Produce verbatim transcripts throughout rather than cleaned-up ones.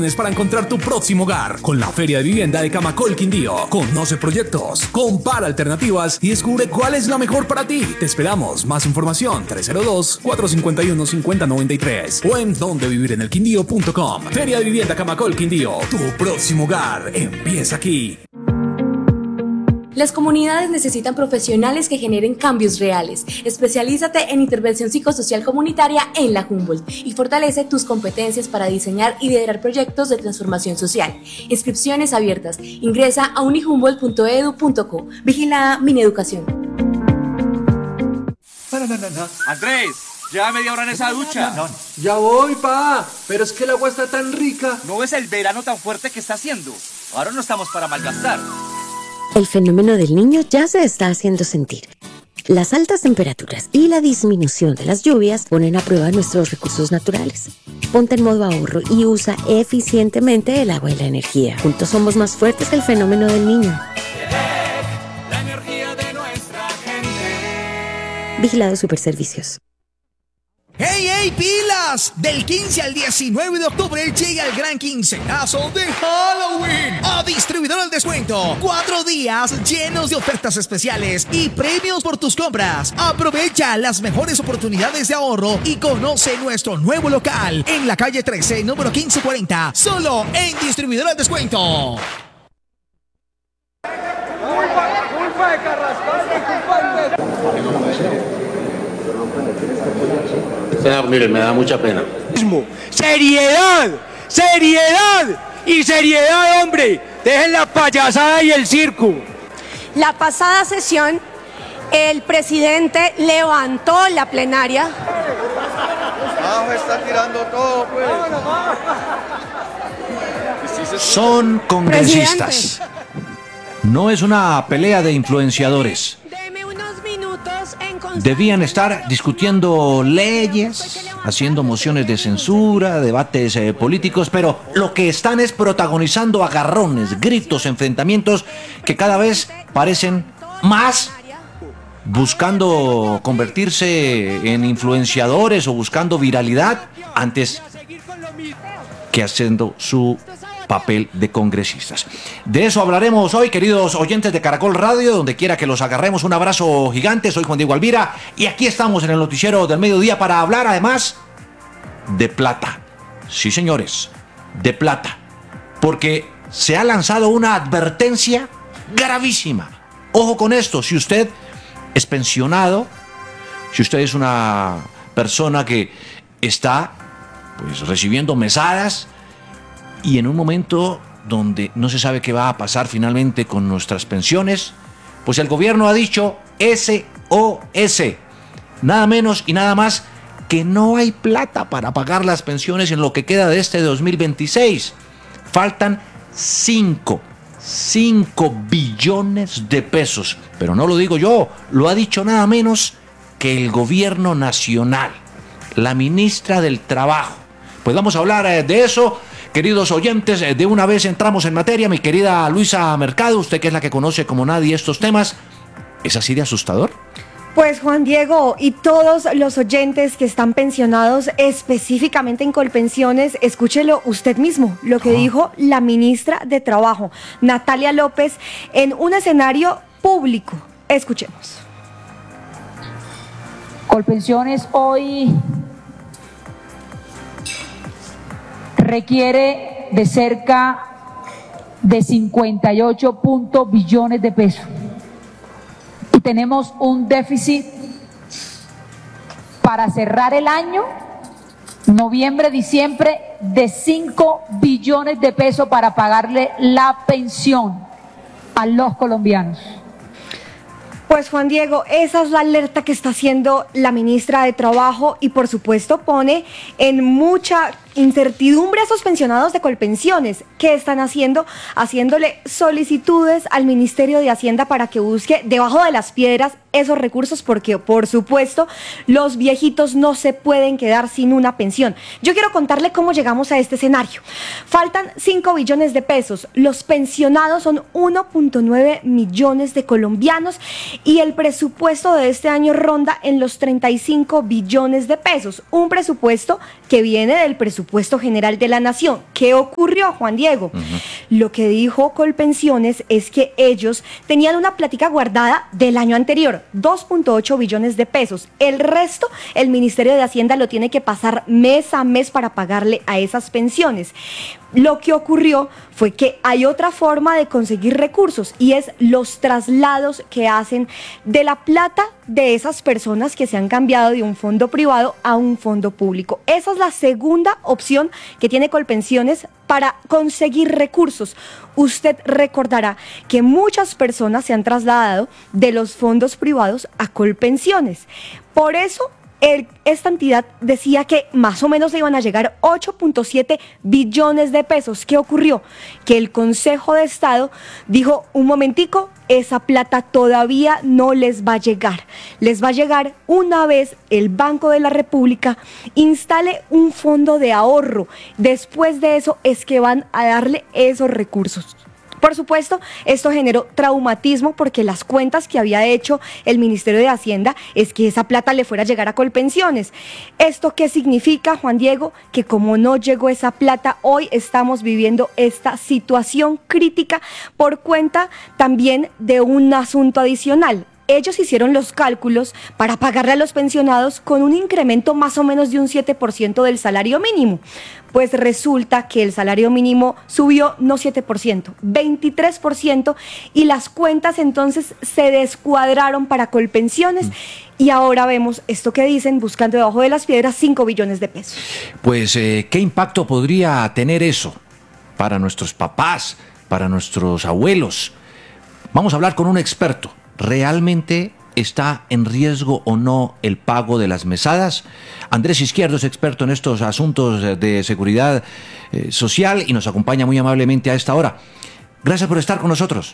Para encontrar tu próximo hogar con la Feria de Vivienda de Camacol Quindío. Conoce proyectos, compara alternativas y descubre cuál es la mejor para ti. Te esperamos. Más información tres cero dos, cuatro cinco uno, cinco cero nueve tres o en donde vivir en el quindío punto com. Feria de Vivienda Camacol Quindío. Tu próximo hogar empieza aquí. Las comunidades necesitan profesionales que generen cambios reales. Especialízate en intervención psicosocial comunitaria en la Humboldt y fortalece tus competencias para diseñar y liderar proyectos de transformación social. Inscripciones abiertas. Ingresa a unihumboldt punto edu punto co. Vigilada Mineducación. Andrés, lleva media hora en esa ducha. No, no, no. Ya voy, pa. Pero es que el agua está tan rica. ¿No ves el verano tan fuerte que está haciendo? Ahora no estamos para malgastar. El fenómeno del Niño ya se está haciendo sentir. Las altas temperaturas y la disminución de las lluvias ponen a prueba nuestros recursos naturales. Ponte en modo ahorro y usa eficientemente el agua y la energía. Juntos somos más fuertes que el fenómeno del Niño. La energía de nuestra gente. Vigilado Superservicios. ¡Hey, hey, pilas! Del quince al diecinueve de octubre llega el gran quincenazo de Halloween a Distribuidor al Descuento. Cuatro días llenos de ofertas especiales y premios por tus compras. Aprovecha las mejores oportunidades de ahorro y conoce nuestro nuevo local en la calle trece, número quince cuarenta, solo en Distribuidor al Descuento. Culpa de Carrascal, culpa de... Senador, mire, me da mucha pena. ¡Seriedad! ¡Seriedad! ¡Y seriedad, hombre! ¡Dejen la payasada y el circo! La pasada sesión, el presidente levantó la plenaria. Abajo está tirando todo, pues. Son congresistas. Presidente. No es una pelea de influenciadores. Debían estar discutiendo leyes, haciendo mociones de censura, debates eh, políticos, pero lo que están es protagonizando agarrones, gritos, enfrentamientos que cada vez parecen más buscando convertirse en influenciadores o buscando viralidad antes que haciendo su papel de congresistas. De eso hablaremos hoy, queridos oyentes de Caracol Radio, donde quiera que los agarremos. Un abrazo gigante, soy Juan Diego Alvira y aquí estamos en el noticiero del mediodía para hablar además de plata. Sí, señores, de plata, porque se ha lanzado una advertencia gravísima. Ojo con esto, si usted es pensionado, si usted es una persona que está pues recibiendo mesadas y en un momento donde no se sabe qué va a pasar finalmente con nuestras pensiones, pues el gobierno ha dicho S O S, nada menos y nada más que no hay plata para pagar las pensiones en lo que queda de este dos mil veintiséis. Faltan cinco, cinco billones de pesos, pero no lo digo yo, lo ha dicho nada menos que el gobierno nacional, la ministra del Trabajo. Pues vamos a hablar de eso. Queridos oyentes, de una vez entramos en materia. Mi querida Luisa Mercado, usted que es la que conoce como nadie estos temas, ¿es así de asustador? Pues Juan Diego y todos los oyentes que están pensionados específicamente en Colpensiones, escúchelo usted mismo, lo que oh. dijo la ministra de Trabajo, Natalia López, en un escenario público. Escuchemos. Colpensiones hoy requiere de cerca de cincuenta y ocho billones de pesos y tenemos un déficit para cerrar el año, noviembre, diciembre, de cinco billones de pesos para pagarle la pensión a los colombianos. Pues Juan Diego, esa es la alerta que está haciendo la ministra de Trabajo y por supuesto pone en mucha incertidumbre a esos pensionados de Colpensiones. ¿Qué están haciendo? Haciéndole solicitudes al Ministerio de Hacienda para que busque debajo de las piedras esos recursos porque, por supuesto, los viejitos no se pueden quedar sin una pensión. Yo quiero contarle cómo llegamos a este escenario. Faltan cinco billones de pesos. Los pensionados son uno punto nueve millones de colombianos y el presupuesto de este año ronda en los treinta y cinco billones de pesos. Un presupuesto que viene del presupuesto presupuesto general de la nación. ¿Qué ocurrió, Juan Diego? Uh-huh. Lo que dijo Colpensiones es que ellos tenían una plática guardada del año anterior, dos punto ocho billones de pesos. El resto, el Ministerio de Hacienda lo tiene que pasar mes a mes para pagarle a esas pensiones. Lo que ocurrió fue que hay otra forma de conseguir recursos y es los traslados que hacen de la plata de esas personas que se han cambiado de un fondo privado a un fondo público. Esa es la segunda opción que tiene Colpensiones para conseguir recursos. Usted recordará que muchas personas se han trasladado de los fondos privados a Colpensiones. Por eso, El, esta entidad decía que más o menos le iban a llegar ocho punto siete billones de pesos. ¿Qué ocurrió? Que el Consejo de Estado dijo, un momentico, esa plata todavía no les va a llegar. Les va a llegar una vez el Banco de la República instale un fondo de ahorro. Después de eso es que van a darle esos recursos. Por supuesto, esto generó traumatismo porque las cuentas que había hecho el Ministerio de Hacienda es que esa plata le fuera a llegar a Colpensiones. ¿Esto qué significa, Juan Diego? Que como no llegó esa plata, hoy estamos viviendo esta situación crítica por cuenta también de un asunto adicional. Ellos hicieron los cálculos para pagarle a los pensionados con un incremento más o menos de un siete por ciento del salario mínimo. Pues resulta que el salario mínimo subió no siete por ciento, veintitrés por ciento, y las cuentas entonces se descuadraron para Colpensiones. Mm. Y ahora vemos esto que dicen, buscando debajo de las piedras cinco billones de pesos. Pues, eh, ¿qué impacto podría tener eso para nuestros papás, para nuestros abuelos? Vamos a hablar con un experto. ¿Realmente está en riesgo o no el pago de las mesadas? Andrés Izquierdo es experto en estos asuntos de seguridad eh, social y nos acompaña muy amablemente a esta hora. Gracias por estar con nosotros.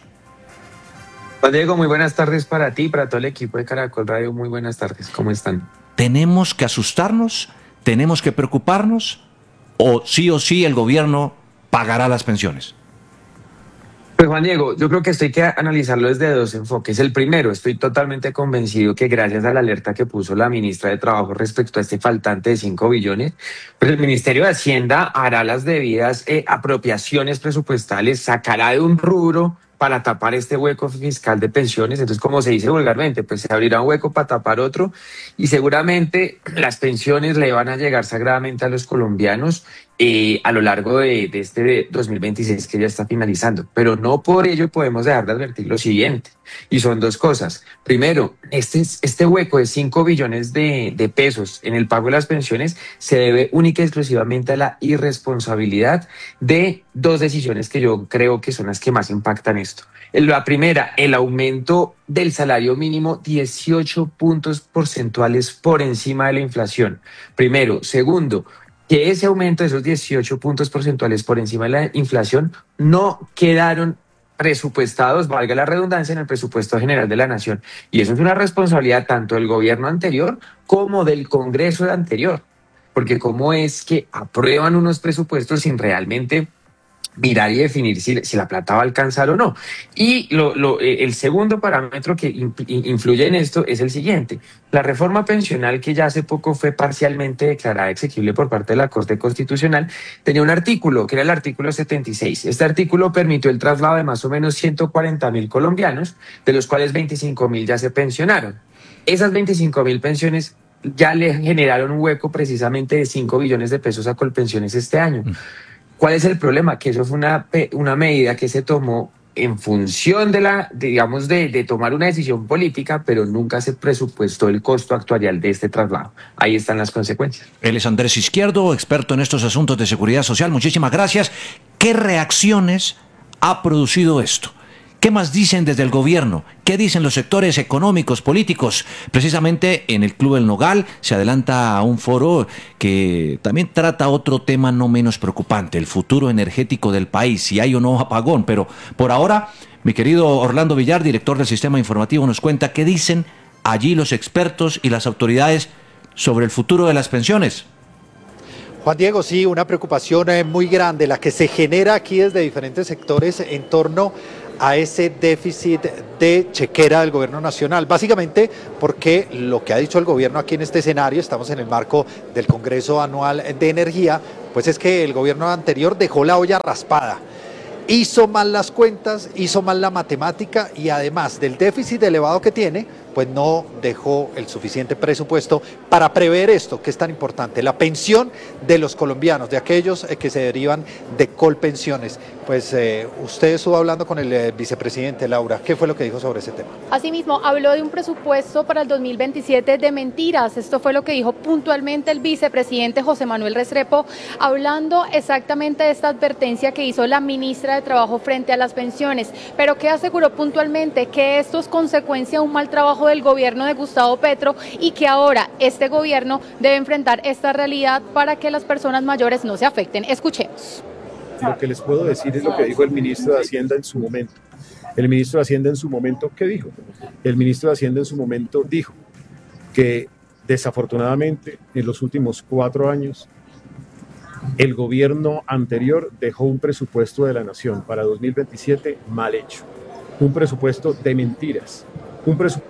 Juan Diego, muy buenas tardes para ti, para todo el equipo de Caracol Radio. Muy buenas tardes, ¿cómo están? ¿Tenemos que asustarnos? ¿Tenemos que preocuparnos? ¿O sí o sí el gobierno pagará las pensiones? Pues Juan Diego, yo creo que esto hay que analizarlo desde dos enfoques. El primero, estoy totalmente convencido que gracias a la alerta que puso la ministra de Trabajo respecto a este faltante de cinco billones, pues el Ministerio de Hacienda hará las debidas eh, apropiaciones presupuestales, sacará de un rubro para tapar este hueco fiscal de pensiones. Entonces, como se dice vulgarmente, pues se abrirá un hueco para tapar otro y seguramente las pensiones le van a llegar sagradamente a los colombianos eh, a lo largo de, de este dos mil veintiséis que ya está finalizando. Pero no por ello podemos dejar de advertir lo siguiente, y son dos cosas. Primero, este, este hueco de cinco billones de, de pesos en el pago de las pensiones se debe única y exclusivamente a la irresponsabilidad de dos decisiones que yo creo que son las que más impactan esto. La primera, el aumento del salario mínimo dieciocho puntos porcentuales por encima de la inflación. Primero. Segundo, que ese aumento de esos dieciocho puntos porcentuales por encima de la inflación no quedaron presupuestados, valga la redundancia, en el presupuesto general de la nación. Y eso es una responsabilidad tanto del gobierno anterior como del Congreso anterior. Porque cómo es que aprueban unos presupuestos sin realmente mirar y definir si, si la plata va a alcanzar o no. Y lo, lo, el segundo parámetro que influye en esto es el siguiente. La reforma pensional, que ya hace poco fue parcialmente declarada exequible por parte de la Corte Constitucional, tenía un artículo, que era el artículo setenta y seis. Este artículo permitió el traslado de más o menos ciento cuarenta mil colombianos, de los cuales veinticinco mil ya se pensionaron. Esas veinticinco mil pensiones ya le generaron un hueco precisamente de cinco billones de pesos a Colpensiones este año. Mm. ¿Cuál es el problema? Que eso fue una, una medida que se tomó en función de la, digamos, de, de tomar una decisión política, pero nunca se presupuestó el costo actuarial de este traslado. Ahí están las consecuencias. Él es Andrés Izquierdo, experto en estos asuntos de seguridad social. Muchísimas gracias. ¿Qué reacciones ha producido esto? ¿Qué más dicen desde el gobierno? ¿Qué dicen los sectores económicos, políticos? Precisamente en el Club El Nogal se adelanta a un foro que también trata otro tema no menos preocupante, el futuro energético del país, si hay o no apagón. Pero por ahora, mi querido Orlando Villar, director del Sistema Informativo, nos cuenta qué dicen allí los expertos y las autoridades sobre el futuro de las pensiones. Juan Diego, sí, una preocupación eh, muy grande, la que se genera aquí desde diferentes sectores en torno a ese déficit de chequera del gobierno nacional, básicamente porque lo que ha dicho el gobierno aquí en este escenario, estamos en el marco del Congreso Anual de Energía, pues es que el gobierno anterior dejó la olla raspada. Hizo mal las cuentas, hizo mal la matemática y además del déficit elevado que tiene, pues no dejó el suficiente presupuesto para prever esto, que es tan importante, la pensión de los colombianos, de aquellos que se derivan de colpensiones. Pues eh, usted estuvo hablando con el eh, vicepresidente, Laura, ¿qué fue lo que dijo sobre ese tema? Asimismo, habló de un presupuesto para el dos mil veintisiete de mentiras. Esto fue lo que dijo puntualmente el vicepresidente José Manuel Restrepo, hablando exactamente de esta advertencia que hizo la ministra de Trabajo frente a las pensiones, pero que aseguró puntualmente que esto es consecuencia de un mal trabajo del gobierno de Gustavo Petro y que ahora este gobierno debe enfrentar esta realidad para que las personas mayores no se afecten. Escuchemos. Lo que les puedo decir es lo que dijo el ministro de Hacienda en su momento. El ministro de Hacienda en su momento, ¿qué dijo? El ministro de Hacienda en su momento dijo que desafortunadamente en los últimos cuatro años el gobierno anterior dejó un presupuesto de la nación para dos mil veintisiete mal hecho, un presupuesto de mentiras, un presupuesto.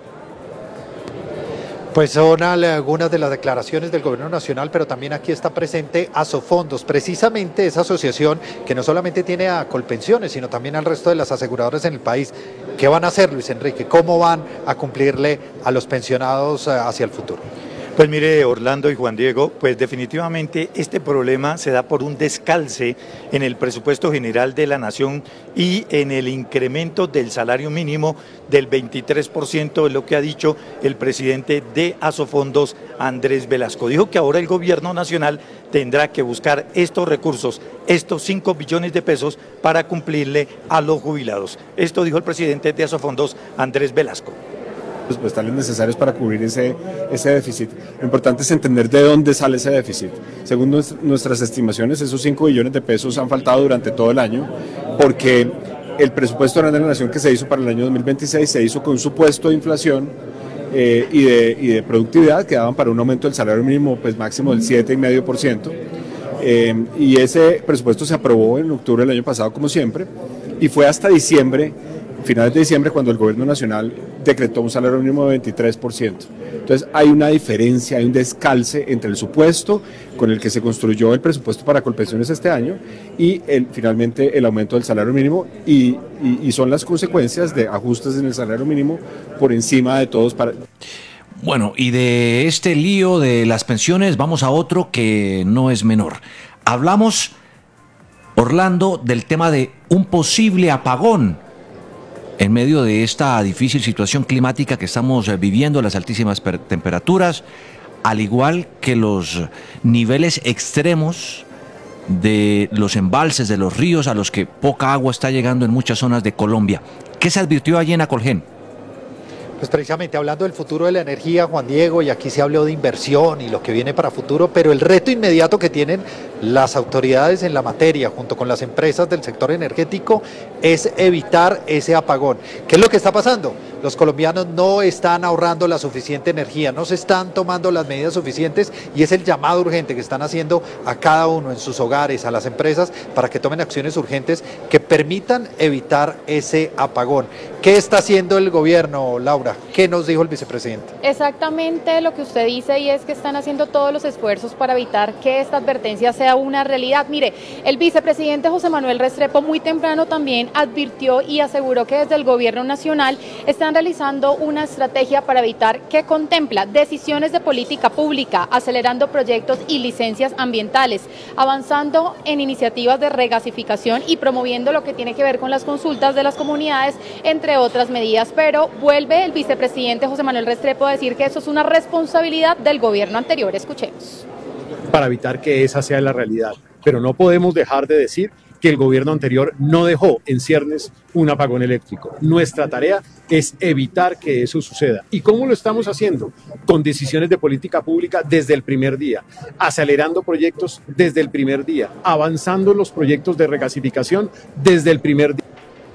Pues son algunas de las declaraciones del gobierno nacional, pero también aquí está presente Asofondos, precisamente esa asociación que no solamente tiene a Colpensiones, sino también al resto de las aseguradoras en el país. ¿Qué van a hacer, Luis Enrique? ¿Cómo van a cumplirle a los pensionados hacia el futuro? Pues mire, Orlando y Juan Diego, pues definitivamente este problema se da por un descalce en el presupuesto general de la Nación y en el incremento del salario mínimo del veintitrés por ciento, es lo que ha dicho el presidente de Asofondos, Andrés Velasco. Dijo que ahora el gobierno nacional tendrá que buscar estos recursos, estos cinco billones de pesos para cumplirle a los jubilados. Esto dijo el presidente de Asofondos, Andrés Velasco. Pues tales necesarios para cubrir ese, ese déficit. Lo importante es entender de dónde sale ese déficit. Según nuestras estimaciones, esos cinco billones de pesos han faltado durante todo el año porque el presupuesto de la Nación que se hizo para el año dos mil veintiséis se hizo con un supuesto de inflación eh, y, de, y de productividad que daban para un aumento del salario mínimo pues máximo del siete coma cinco por ciento. Eh, y ese presupuesto se aprobó en octubre del año pasado como siempre y fue hasta diciembre, finales de diciembre, cuando el gobierno nacional decretó un salario mínimo de veintitrés por ciento. Entonces hay una diferencia, hay un descalce entre el supuesto con el que se construyó el presupuesto para Colpensiones este año y el, finalmente el aumento del salario mínimo y, y, y son las consecuencias de ajustes en el salario mínimo por encima de todos para... Bueno, y de este lío de las pensiones vamos a otro que no es menor. Hablamos, Orlando, del tema de un posible apagón en medio de esta difícil situación climática que estamos viviendo, las altísimas temperaturas, al igual que los niveles extremos de los embalses, de los ríos, a los que poca agua está llegando en muchas zonas de Colombia. ¿Qué se advirtió allí en Acolgen? Pues precisamente hablando del futuro de la energía, Juan Diego, y aquí se habló de inversión y lo que viene para futuro, pero el reto inmediato que tienen las autoridades en la materia, junto con las empresas del sector energético, es evitar ese apagón. ¿Qué es lo que está pasando? Los colombianos no están ahorrando la suficiente energía, no se están tomando las medidas suficientes y es el llamado urgente que están haciendo a cada uno en sus hogares, a las empresas, para que tomen acciones urgentes que permitan evitar ese apagón. ¿Qué está haciendo el gobierno, Laura? ¿Qué nos dijo el vicepresidente? Exactamente lo que usted dice, y es que están haciendo todos los esfuerzos para evitar que esta advertencia sea una realidad. Mire, el vicepresidente José Manuel Restrepo muy temprano también advirtió y aseguró que desde el gobierno nacional están realizando una estrategia para evitar que contempla decisiones de política pública, acelerando proyectos y licencias ambientales, avanzando en iniciativas de regasificación y promoviendo lo que tiene que ver con las consultas de las comunidades, entre otras medidas. Pero vuelve el vicepresidente José Manuel Restrepo a decir que eso es una responsabilidad del gobierno anterior. Escuchemos. Para evitar que esa sea la realidad, pero no podemos dejar de decir que el gobierno anterior no dejó en ciernes un apagón eléctrico. Nuestra tarea es evitar que eso suceda. ¿Y cómo lo estamos haciendo? Con decisiones de política pública desde el primer día, acelerando proyectos desde el primer día, avanzando los proyectos de regasificación desde el primer día.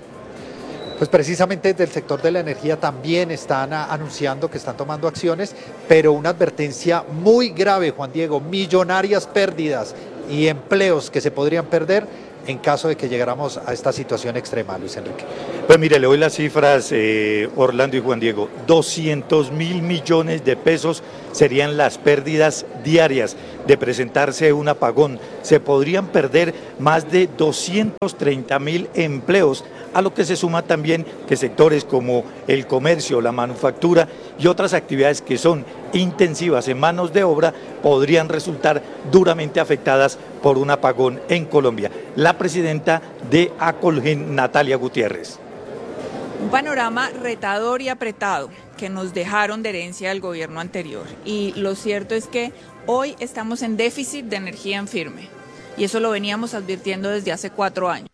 Pues precisamente desde el sector de la energía también están a, anunciando que están tomando acciones, pero una advertencia muy grave, Juan Diego, millonarias pérdidas y empleos que se podrían perder en caso de que llegáramos a esta situación extrema, Luis Enrique? Pues mire, le doy las cifras, eh, Orlando y Juan Diego. doscientos mil millones de pesos serían las pérdidas diarias de presentarse un apagón. Se podrían perder más de doscientos treinta mil empleos, a lo que se suma también que sectores como el comercio, la manufactura y otras actividades que son intensivas en manos de obra podrían resultar duramente afectadas por un apagón en Colombia. La presidenta de Acolgen, Natalia Gutiérrez. Un panorama retador y apretado que nos dejaron de herencia del gobierno anterior. Y lo cierto es que hoy estamos en déficit de energía en firme. Y eso lo veníamos advirtiendo desde hace cuatro años.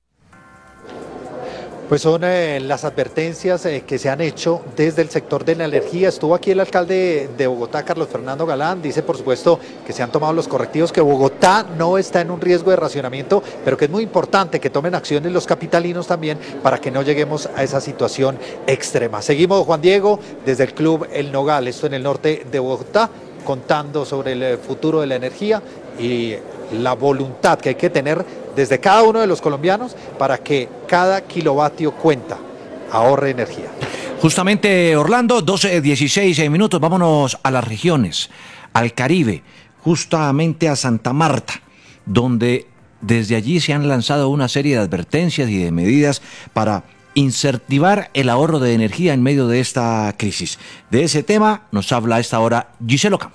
Pues son eh, las advertencias eh, que se han hecho desde el sector de la energía. Estuvo aquí el alcalde de Bogotá, Carlos Fernando Galán, dice por supuesto que se han tomado los correctivos, que Bogotá no está en un riesgo de racionamiento, pero que es muy importante que tomen acciones los capitalinos también para que no lleguemos a esa situación extrema. Seguimos, Juan Diego, desde el Club El Nogal, esto en el norte de Bogotá, contando sobre el futuro de la energía y la voluntad que hay que tener desde cada uno de los colombianos para que cada kilovatio cuenta, ahorre energía. Justamente, Orlando, doce, dieciséis minutos, vámonos a las regiones, al Caribe, justamente a Santa Marta, donde desde allí se han lanzado una serie de advertencias y de medidas para incentivar el ahorro de energía en medio de esta crisis. De ese tema nos habla a esta hora Gisela Ocampo.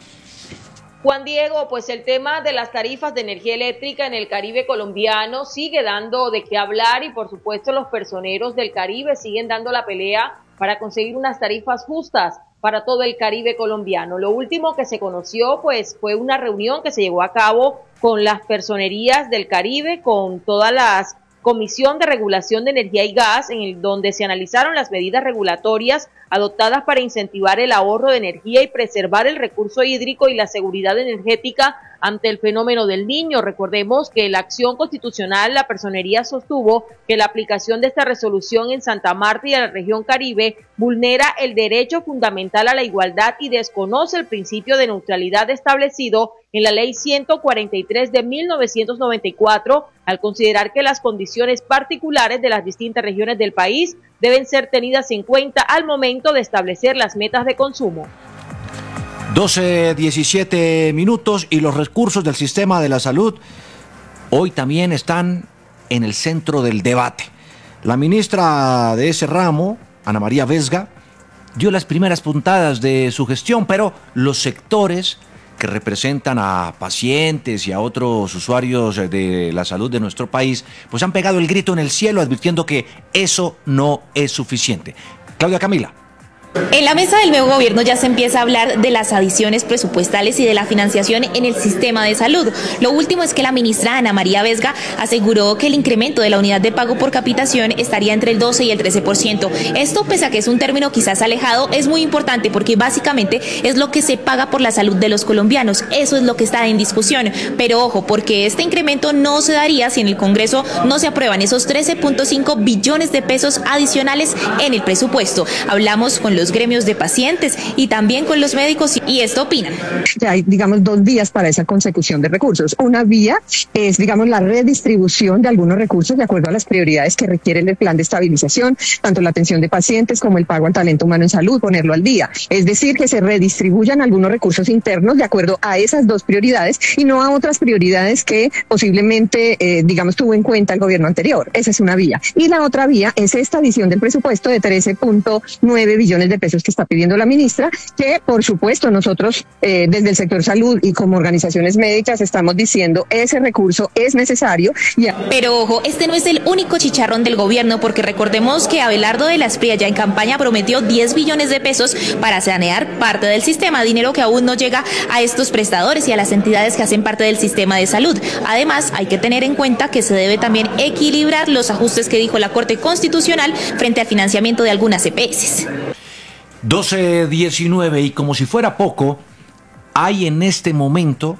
Juan Diego, pues el tema de las tarifas de energía eléctrica en el Caribe colombiano sigue dando de qué hablar y por supuesto los personeros del Caribe siguen dando la pelea para conseguir unas tarifas justas para todo el Caribe colombiano. Lo último que se conoció pues fue una reunión que se llevó a cabo con las personerías del Caribe, con todas las Comisión de Regulación de Energía y Gas, en el donde se analizaron las medidas regulatorias adoptadas para incentivar el ahorro de energía y preservar el recurso hídrico y la seguridad energética ante el fenómeno del Niño. Recordemos que la acción constitucional, la personería sostuvo que la aplicación de esta resolución en Santa Marta y a la región Caribe vulnera el derecho fundamental a la igualdad y desconoce el principio de neutralidad establecido en la ley ciento cuarenta y tres de mil novecientos noventa y cuatro, al considerar que las condiciones particulares de las distintas regiones del país deben ser tenidas en cuenta al momento de establecer las metas de consumo. doce, diecisiete minutos y los recursos del sistema de la salud hoy también están en el centro del debate. La ministra de ese ramo, Ana María Vesga, dio las primeras puntadas de su gestión, pero los sectores que representan a pacientes y a otros usuarios de la salud de nuestro país, pues han pegado el grito en el cielo advirtiendo que eso no es suficiente. Claudia Camila. En la mesa del nuevo gobierno ya se empieza a hablar de las adiciones presupuestales y de la financiación en el sistema de salud. Lo último es que la ministra Ana María Vesga aseguró que el incremento de la unidad de pago por capitación estaría entre el doce y el trece por ciento. Esto, pese a que es un término quizás alejado, es muy importante porque básicamente es lo que se paga por la salud de los colombianos. Eso es lo que está en discusión. Pero ojo, porque este incremento no se daría si en el Congreso no se aprueban esos trece punto cinco billones de pesos adicionales en el presupuesto. Hablamos con los los gremios de pacientes y también con los médicos y esto opinan. Ya hay, digamos, dos vías para esa consecución de recursos. Una vía es, digamos, la redistribución de algunos recursos de acuerdo a las prioridades que requiere el plan de estabilización, tanto la atención de pacientes como el pago al talento humano en salud, ponerlo al día. Es decir, que se redistribuyan algunos recursos internos de acuerdo a esas dos prioridades y no a otras prioridades que posiblemente, eh, digamos, tuvo en cuenta el gobierno anterior. Esa es una vía. Y la otra vía es esta adición del presupuesto de trece punto nueve billones de pesos que está pidiendo la ministra, que por supuesto nosotros eh, desde el sector salud y como organizaciones médicas estamos diciendo ese recurso es necesario. Ya. Pero ojo, este no es el único chicharrón del gobierno, porque recordemos que Abelardo de la Espriella ya en campaña prometió diez billones de pesos para sanear parte del sistema, dinero que aún no llega a estos prestadores y a las entidades que hacen parte del sistema de salud. Además, hay que tener en cuenta que se debe también equilibrar los ajustes que dijo la Corte Constitucional frente al financiamiento de algunas E P S. doce diecinueve y como si fuera poco, hay en este momento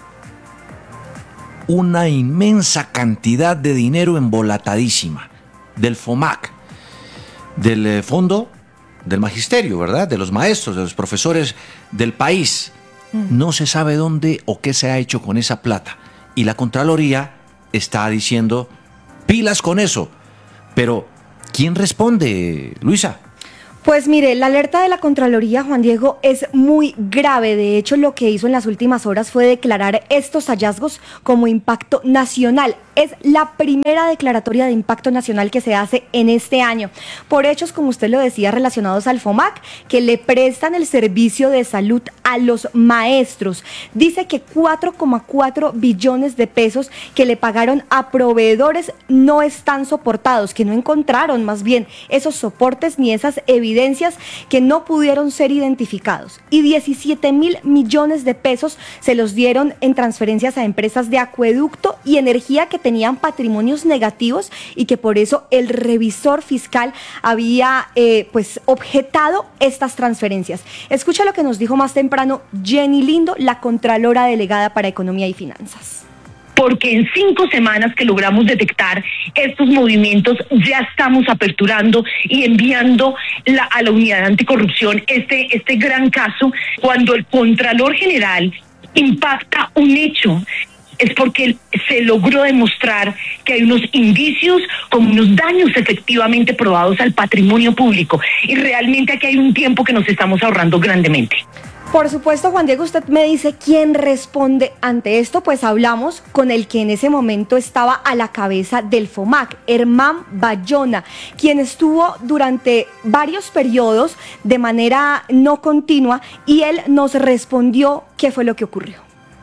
una inmensa cantidad de dinero embolatadísima del FOMAC, del Fondo del Magisterio, ¿verdad? De los maestros, de los profesores del país. No se sabe dónde o qué se ha hecho con esa plata. Y la Contraloría está diciendo, pilas con eso. Pero, ¿quién responde, Luisa? Pues mire, la alerta de la Contraloría, Juan Diego, es muy grave. De hecho, lo que hizo en las últimas horas fue declarar estos hallazgos como impacto nacional. Es la primera declaratoria de impacto nacional que se hace en este año, por hechos, como usted lo decía, relacionados al FOMAC, que le prestan el servicio de salud a los maestros. Dice que cuatro coma cuatro billones de pesos que le pagaron a proveedores no están soportados, que no encontraron más bien esos soportes ni esas evidencias, que no pudieron ser identificados. Y diecisiete mil millones de pesos se los dieron en transferencias a empresas de acueducto y energía que tenían patrimonios negativos y que por eso el revisor fiscal había eh, pues objetado estas transferencias. Escucha lo que nos dijo más temprano Jenny Lindo, la Contralora Delegada para Economía y Finanzas. Porque en cinco semanas que logramos detectar estos movimientos, ya estamos aperturando y enviando la, a la unidad de anticorrupción este, este gran caso. Cuando el Contralor General impacta un hecho, es porque se logró demostrar que hay unos indicios con unos daños efectivamente probados al patrimonio público. Y realmente aquí hay un tiempo que nos estamos ahorrando grandemente. Por supuesto, Juan Diego, usted me dice quién responde ante esto. Pues hablamos con el que en ese momento estaba a la cabeza del FOMAC, Herman Bayona, quien estuvo durante varios periodos de manera no continua, y él nos respondió qué fue lo que ocurrió.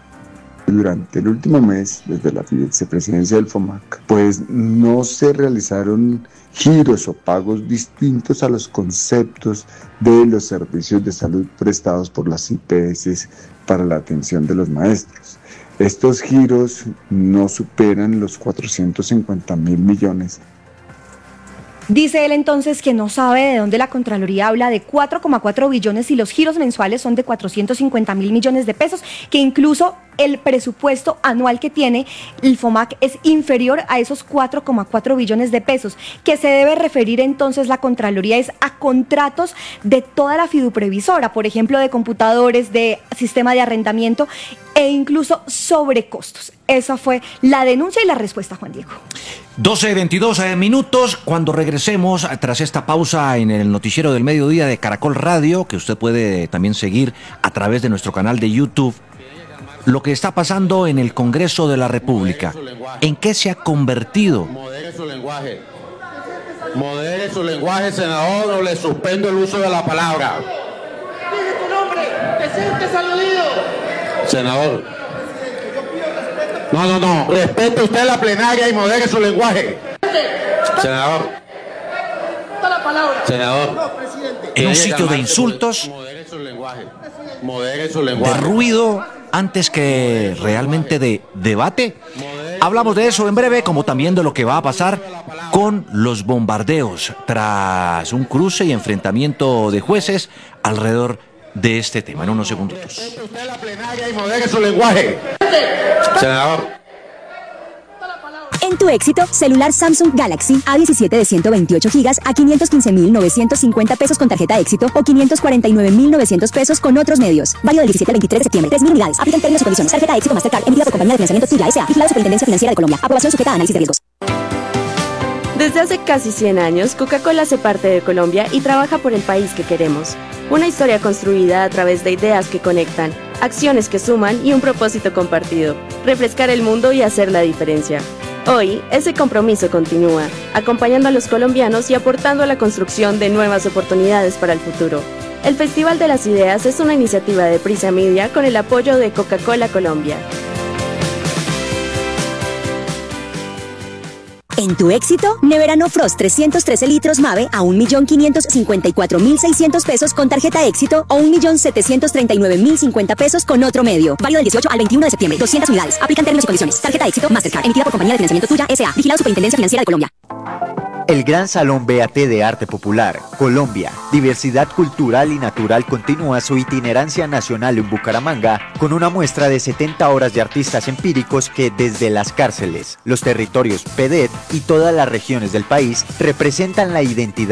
Durante el último mes, desde la vicepresidencia del FOMAC, pues no se realizaron giros o pagos distintos a los conceptos de los servicios de salud prestados por las I P S para la atención de los maestros. Estos giros no superan los cuatrocientos cincuenta mil millones. Dice él entonces que no sabe de dónde la Contraloría habla de cuatro coma cuatro billones y los giros mensuales son de cuatrocientos cincuenta mil millones de pesos, que incluso el presupuesto anual que tiene el FOMAC es inferior a esos cuatro coma cuatro billones de pesos, que se debe referir entonces la Contraloría es a contratos de toda la fiduprevisora, por ejemplo, de computadores, de sistema de arrendamiento e incluso sobrecostos. Esa fue la denuncia y la respuesta, Juan Diego. doce veintidós minutos, cuando regresemos tras esta pausa en el noticiero del mediodía de Caracol Radio, que usted puede también seguir a través de nuestro canal de YouTube, lo que está pasando en el Congreso de la República. ¿En qué se ha convertido? Modere su lenguaje. Modere su lenguaje, senador, o le suspendo el uso de la palabra. Dije tu nombre, que sientes aludido. Senador. No, no, no. Respete usted la plenaria y modere su lenguaje. Senador. La palabra. Senador. No, presidente. En un sitio de insultos, Modere su lenguaje. Modere su lenguaje. de ruido, antes que realmente de debate. Hablamos de eso en breve, como también de lo que va a pasar con los bombardeos tras un cruce y enfrentamiento de jueces alrededor de este tema. En unos segundos. Respete usted la plenaria y modere su lenguaje. Senador. En tu éxito, celular Samsung Galaxy A diecisiete de ciento veintiocho gigas a quinientos quince mil novecientos cincuenta pesos con tarjeta éxito o quinientos cuarenta y nueve mil novecientos pesos con otros medios. Válido del diecisiete al veintitrés de septiembre. tres mil unidades. Aplican términos y condiciones. Tarjeta éxito Mastercard emitida por compañía de financiamiento Tuya S A. Vigilado Superintendencia Financiera de Colombia. Aprobación sujeta a análisis de riesgos. Desde hace casi cien años, Coca-Cola hace parte de Colombia y trabaja por el país que queremos. Una historia construida a través de ideas que conectan, acciones que suman y un propósito compartido: refrescar el mundo y hacer la diferencia. Hoy, ese compromiso continúa, acompañando a los colombianos y aportando a la construcción de nuevas oportunidades para el futuro. El Festival de las Ideas es una iniciativa de Prisa Media con el apoyo de Coca-Cola Colombia. En tu éxito, Nevera No Frost trescientos trece litros Mave a un millón quinientos cincuenta y cuatro mil seiscientos pesos con tarjeta éxito o un millón setecientos treinta y nueve mil cincuenta pesos con otro medio. Válido del dieciocho al veintiuno de septiembre. doscientas unidades. Aplican términos y condiciones. Tarjeta éxito Mastercard emitida por compañía de financiamiento Tuya S A. Vigilado Superintendencia Financiera de Colombia. El Gran Salón B A T de Arte Popular, Colombia, Diversidad Cultural y Natural continúa su itinerancia nacional en Bucaramanga con una muestra de setenta horas de artistas empíricos que desde las cárceles, los territorios P E D E T y todas las regiones del país representan la identidad,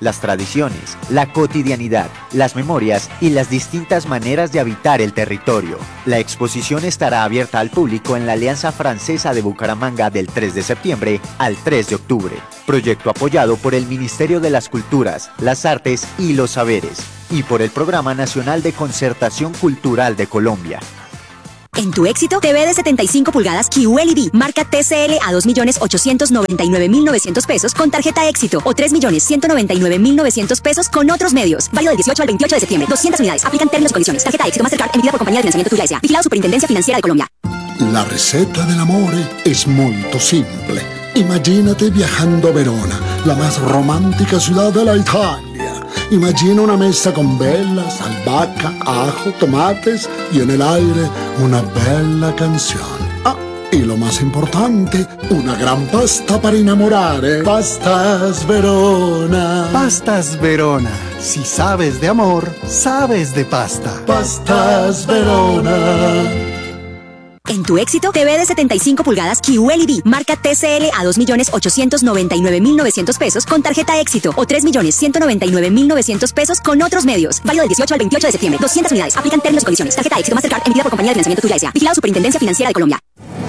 las tradiciones, la cotidianidad, las memorias y las distintas maneras de habitar el territorio. La exposición estará abierta al público en la Alianza Francesa de Bucaramanga del tres de septiembre al tres de octubre. Proyecto apoyado por el Ministerio de las Culturas, las Artes y los Saberes y por el Programa Nacional de Concertación Cultural de Colombia. En tu éxito, T V de setenta y cinco pulgadas Q L E D, marca T C L a dos millones ochocientos noventa y nueve mil novecientos pesos con tarjeta éxito o tres millones ciento noventa y nueve mil novecientos pesos con otros medios. Válido del dieciocho al veintiocho de septiembre. doscientas unidades. Aplican términos y condiciones. Tarjeta éxito Mastercard emitida por Compañía de Financiamiento Tuya S A. Vigilado Superintendencia Financiera de Colombia. La receta dell'amore es muy simple. Imagínate viajando a Verona, la más romántica ciudad de la Italia. Imagina una mesa con velas, albahaca, ajo, tomates y en el aire una bella canción. Ah, y lo más importante, una gran pasta para enamorare. Pastas Verona. Pastas Verona. Si sabes de amor, sabes de pasta. Pastas Verona. En tu éxito, T V de setenta y cinco pulgadas Q L E D, marca T C L a dos millones ochocientos noventa y nueve mil novecientos pesos con tarjeta éxito o tres millones ciento noventa y nueve mil novecientos pesos con otros medios. Válido del dieciocho al veintiocho de septiembre. doscientas unidades. Aplican términos y condiciones. Tarjeta éxito Mastercard emitida por Compañía de Financiamiento Tuya S A. Vigilado Superintendencia Financiera de Colombia.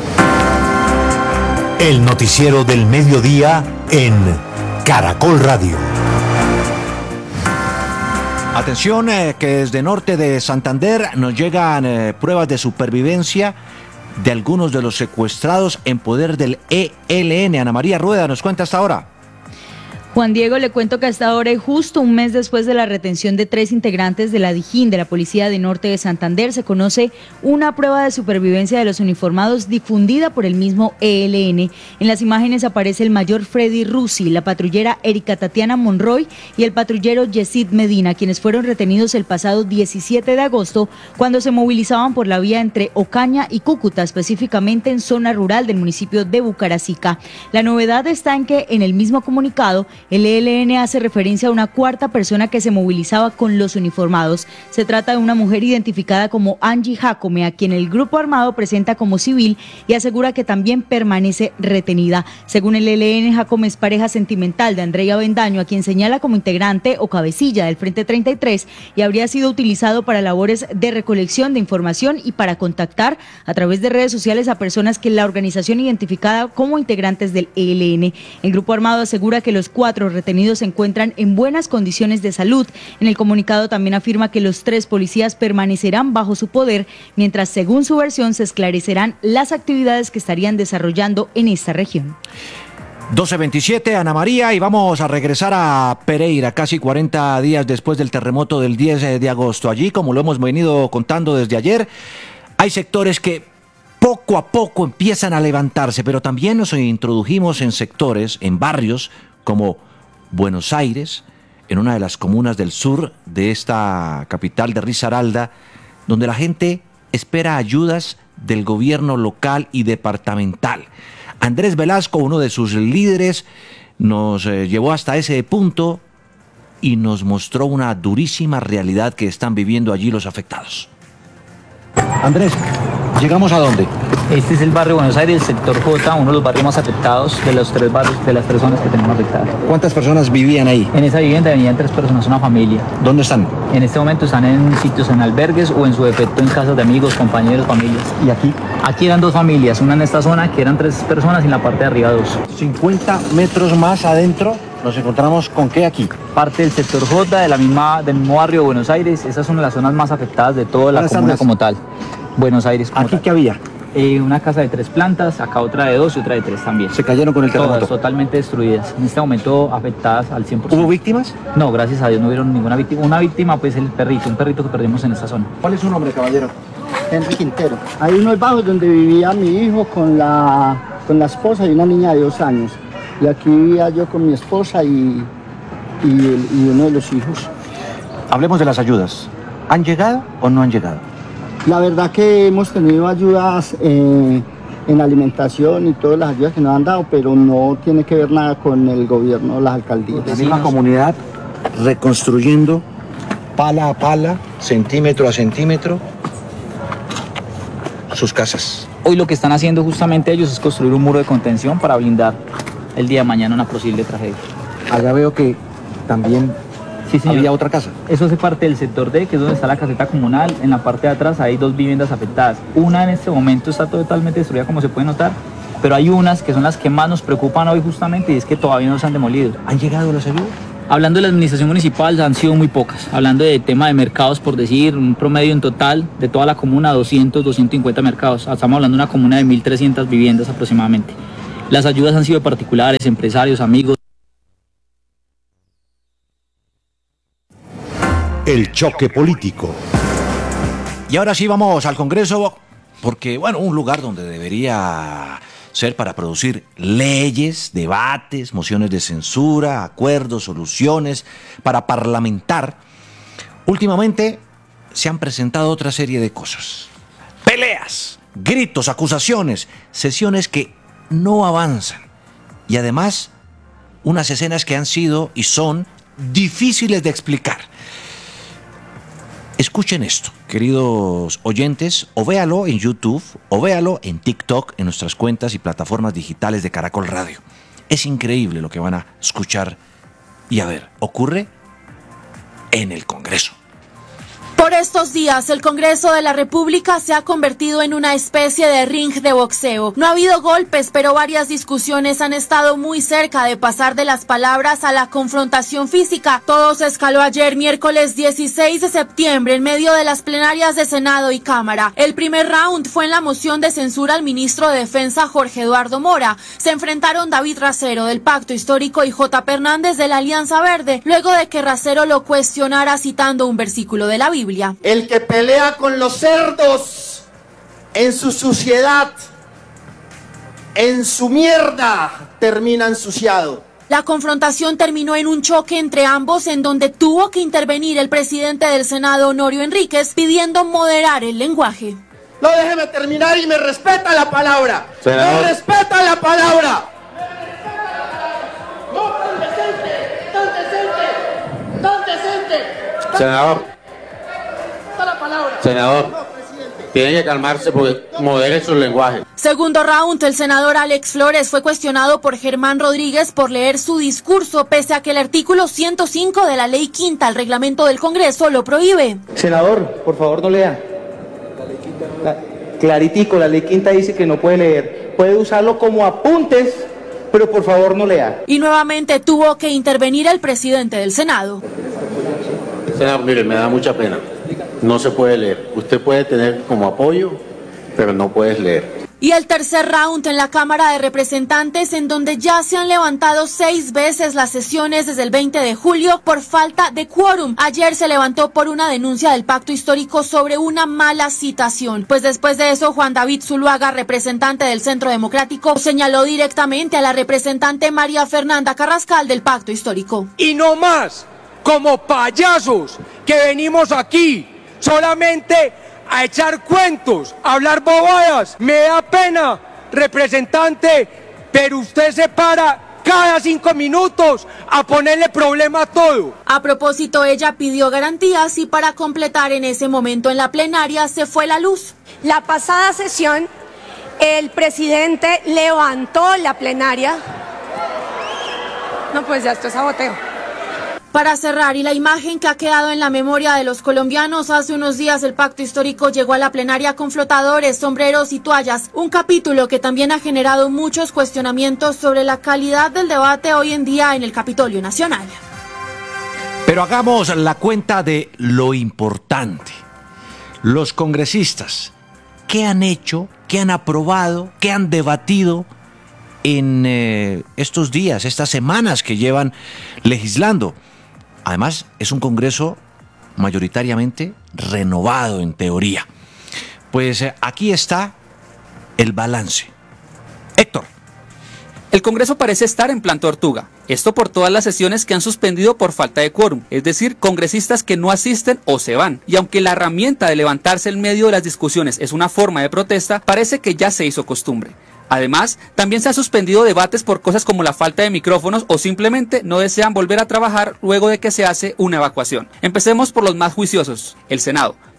El noticiero del mediodía en Caracol Radio. Atención, eh, que desde norte de Santander nos llegan eh, pruebas de supervivencia de algunos de los secuestrados en poder del E L N. Ana María Rueda nos cuenta hasta ahora. Juan Diego, le cuento que hasta ahora y justo un mes después de la retención de tres integrantes de la Dijín de la Policía de Norte de Santander, se conoce una prueba de supervivencia de los uniformados difundida por el mismo E L N. En las imágenes aparece el mayor Freddy Rusi, la patrullera Erika Tatiana Monroy y el patrullero Yesid Medina, quienes fueron retenidos el pasado diecisiete de agosto cuando se movilizaban por la vía entre Ocaña y Cúcuta, específicamente en zona rural del municipio de Bucaracica. La novedad está en que en el mismo comunicado el E L N hace referencia a una cuarta persona que se movilizaba con los uniformados. Se trata de una mujer identificada como Angie Jacome, a quien el grupo armado presenta como civil y asegura que también permanece retenida. Según el E L N, Jacome es pareja sentimental de Andrea Bendaño, a quien señala como integrante o cabecilla del Frente treinta y tres y habría sido utilizado para labores de recolección de información y para contactar a través de redes sociales a personas que la organización identificada como integrantes del E L N. El grupo armado asegura que los cuatro retenidos se encuentran en buenas condiciones de salud. En el comunicado también afirma que los tres policías permanecerán bajo su poder, mientras según su versión se esclarecerán las actividades que estarían desarrollando en esta región. doce veintisiete, Ana María, y vamos a regresar a Pereira, casi cuarenta días después del terremoto del diez de agosto. Allí, como lo hemos venido contando desde ayer, hay sectores que poco a poco empiezan a levantarse, pero también nos introdujimos en sectores, en barrios como Buenos Aires, en una de las comunas del sur de esta capital de Risaralda, donde la gente espera ayudas del gobierno local y departamental. Andrés Velasco, uno de sus líderes, nos eh, llevó hasta ese punto y nos mostró una durísima realidad que están viviendo allí los afectados. Andrés, ¿llegamos a dónde? Este es el barrio Buenos Aires, el sector J, uno de los barrios más afectados de los tres barrios, de las tres zonas que tenemos afectadas. ¿Cuántas personas vivían ahí? En esa vivienda vivían tres personas, una familia. ¿Dónde están? En este momento están en sitios, en albergues o en su defecto en casas de amigos, compañeros, familias. ¿Y aquí? Aquí eran dos familias, una en esta zona que eran tres personas y en la parte de arriba dos. cincuenta metros más adentro nos encontramos con qué aquí. Parte del sector J, de la misma, del mismo barrio de Buenos Aires. Esas son las zonas más afectadas de toda la comuna como tal. Buenos Aires como ¿Aquí tal. qué había? Eh, una casa de tres plantas, acá otra de dos y otra de tres también. ¿Se cayeron con el terremoto? Todas totalmente destruidas. En este momento afectadas al cien por ciento. ¿Hubo víctimas? No, gracias a Dios no hubieron ninguna víctima. Una víctima pues el perrito, un perrito que perdimos en esta zona. ¿Cuál es su nombre, caballero? Henry Quintero. Hay unos bajos donde vivía mi hijo con la, con la esposa y una niña de dos años. Y aquí vivía yo con mi esposa y, y, y uno de los hijos. Hablemos de las ayudas. ¿Han llegado o no han llegado? La verdad que hemos tenido ayudas eh, en alimentación y todas las ayudas que nos han dado, pero no tiene que ver nada con el gobierno, las alcaldías. La misma comunidad reconstruyendo pala a pala, centímetro a centímetro, sus casas. Hoy lo que están haciendo justamente ellos es construir un muro de contención para blindar el día de mañana una posible tragedia. Allá veo que también Sí, señor. había otra casa. Eso hace parte del sector D, que es donde está la caseta comunal. En la parte de atrás hay dos viviendas afectadas. Una en este momento está totalmente destruida, como se puede notar, pero hay unas que son las que más nos preocupan hoy justamente, y es que todavía no se han demolido. ¿Han llegado los ayudas? Hablando de la administración municipal, han sido muy pocas. Hablando de tema de mercados, por decir, un promedio en total de toda la comuna, doscientos, doscientos cincuenta mercados. Estamos hablando de una comuna de mil trescientas viviendas aproximadamente. Las ayudas han sido de particulares, empresarios, amigos. El choque político. Y ahora sí vamos al Congreso, porque, bueno, un lugar donde debería ser para producir leyes, debates, mociones de censura, acuerdos, soluciones, para parlamentar. Últimamente se han presentado otra serie de cosas. Peleas, gritos, acusaciones, sesiones que no avanzan. Y además, unas escenas que han sido y son difíciles de explicar. Escuchen esto, queridos oyentes, o véalo en YouTube, o véalo en TikTok, en nuestras cuentas y plataformas digitales de Caracol Radio. Es increíble lo que van a escuchar y a ver, ocurre en el Congreso. Por estos días, el Congreso de la República se ha convertido en una especie de ring de boxeo. No ha habido golpes, pero varias discusiones han estado muy cerca de pasar de las palabras a la confrontación física. Todo se escaló ayer, miércoles dieciséis de septiembre, en medio de las plenarias de Senado y Cámara. El primer round fue en la moción de censura al ministro de Defensa, Jorge Eduardo Mora. Se enfrentaron David Racero, del Pacto Histórico, y J. Hernández, de la Alianza Verde, luego de que Racero lo cuestionara citando un versículo de la Biblia. El que pelea con los cerdos en su suciedad, en su mierda, termina ensuciado. La confrontación terminó en un choque entre ambos, en donde tuvo que intervenir el presidente del Senado, Honorio Enríquez, pidiendo moderar el lenguaje. No, déjeme terminar y me respeta la palabra. Senador. Me respeta la palabra. No, tan decente, tan decente, tan decente. Senador. La palabra. Senador, tiene que calmarse porque modere su lenguaje. Segundo round, el senador Alex Flores fue cuestionado por Germán Rodríguez por leer su discurso, pese a que el artículo ciento cinco de la ley quinta, el reglamento del Congreso, lo prohíbe. Senador, por favor no lea. La, claritico, la ley quinta dice que no puede leer. Puede usarlo como apuntes, pero por favor no lea. Y nuevamente tuvo que intervenir el presidente del Senado. Senador, mire, me da mucha pena. No se puede leer. Usted puede tener como apoyo, pero no puedes leer. Y el tercer round en la Cámara de Representantes, en donde ya se han levantado seis veces las sesiones desde el veinte de julio por falta de quórum. Ayer se levantó por una denuncia del Pacto Histórico sobre una mala citación. Pues después de eso, Juan David Zuluaga, representante del Centro Democrático, señaló directamente a la representante María Fernanda Carrascal del Pacto Histórico. Y no más, como payasos que venimos aquí solamente a echar cuentos, a hablar bobadas. Me da pena, representante, pero usted se para cada cinco minutos a ponerle problema a todo. A propósito, ella pidió garantías y para completar, en ese momento en la plenaria se fue la luz. La pasada sesión, el presidente levantó la plenaria. No, pues ya esto es saboteo. Para cerrar, y la imagen que ha quedado en la memoria de los colombianos, hace unos días el Pacto Histórico llegó a la plenaria con flotadores, sombreros y toallas, un capítulo que también ha generado muchos cuestionamientos sobre la calidad del debate hoy en día en el Capitolio Nacional. Pero hagamos la cuenta de lo importante. Los congresistas, ¿qué han hecho? ¿Qué han aprobado? ¿Qué han debatido en eh, estos días, estas semanas que llevan legislando? Además, es un Congreso mayoritariamente renovado en teoría. Pues eh, aquí está el balance. Héctor. El Congreso parece estar en plan tortuga. Esto por todas las sesiones que han suspendido por falta de quórum, es decir, congresistas que no asisten o se van. Y aunque la herramienta de levantarse en medio de las discusiones es una forma de protesta, parece que ya se hizo costumbre. Además, también se han suspendido debates por cosas como la falta de micrófonos o simplemente no desean volver a trabajar luego de que se hace una evacuación. Empecemos por los más juiciosos, el Senado.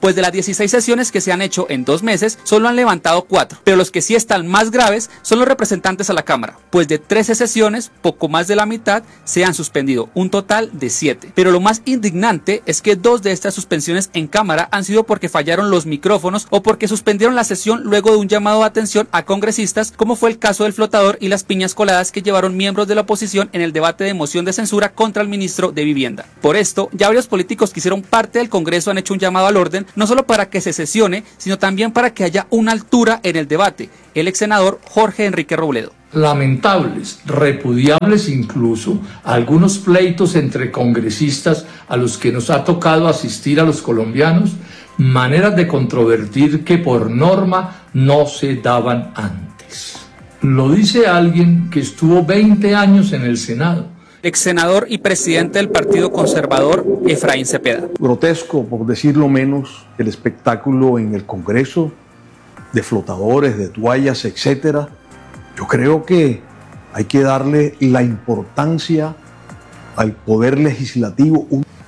pues de las dieciséis sesiones que se han hecho en dos meses, solo han levantado cuatro, pero los que sí están más graves son los representantes a la Cámara, pues de trece sesiones, poco más de la mitad se han suspendido, un total de siete. Pero lo más indignante es que dos de estas suspensiones en Cámara han sido porque fallaron los micrófonos o porque suspendieron la sesión luego de un llamado de atención a congresistas, como fue el caso del flotador y las piñas coladas que llevaron miembros de la oposición en el debate de moción de censura contra el ministro de Vivienda. Por esto, ya varios políticos que hicieron parte del Congreso han hecho un llamado al orden, no solo para que se sesione, sino también para que haya una altura en el debate. El ex senador Jorge Enrique Robledo. Lamentables, repudiables incluso, algunos pleitos entre congresistas a los que nos ha tocado asistir a los colombianos, maneras de controvertir que por norma no se daban antes. Lo dice alguien que estuvo veinte años en el Senado. Ex senador y presidente del Partido Conservador, Efraín Cepeda. Grotesco, por decirlo menos, el espectáculo en el Congreso, de flotadores, de toallas, etcétera. Yo creo que hay que darle la importancia al poder legislativo.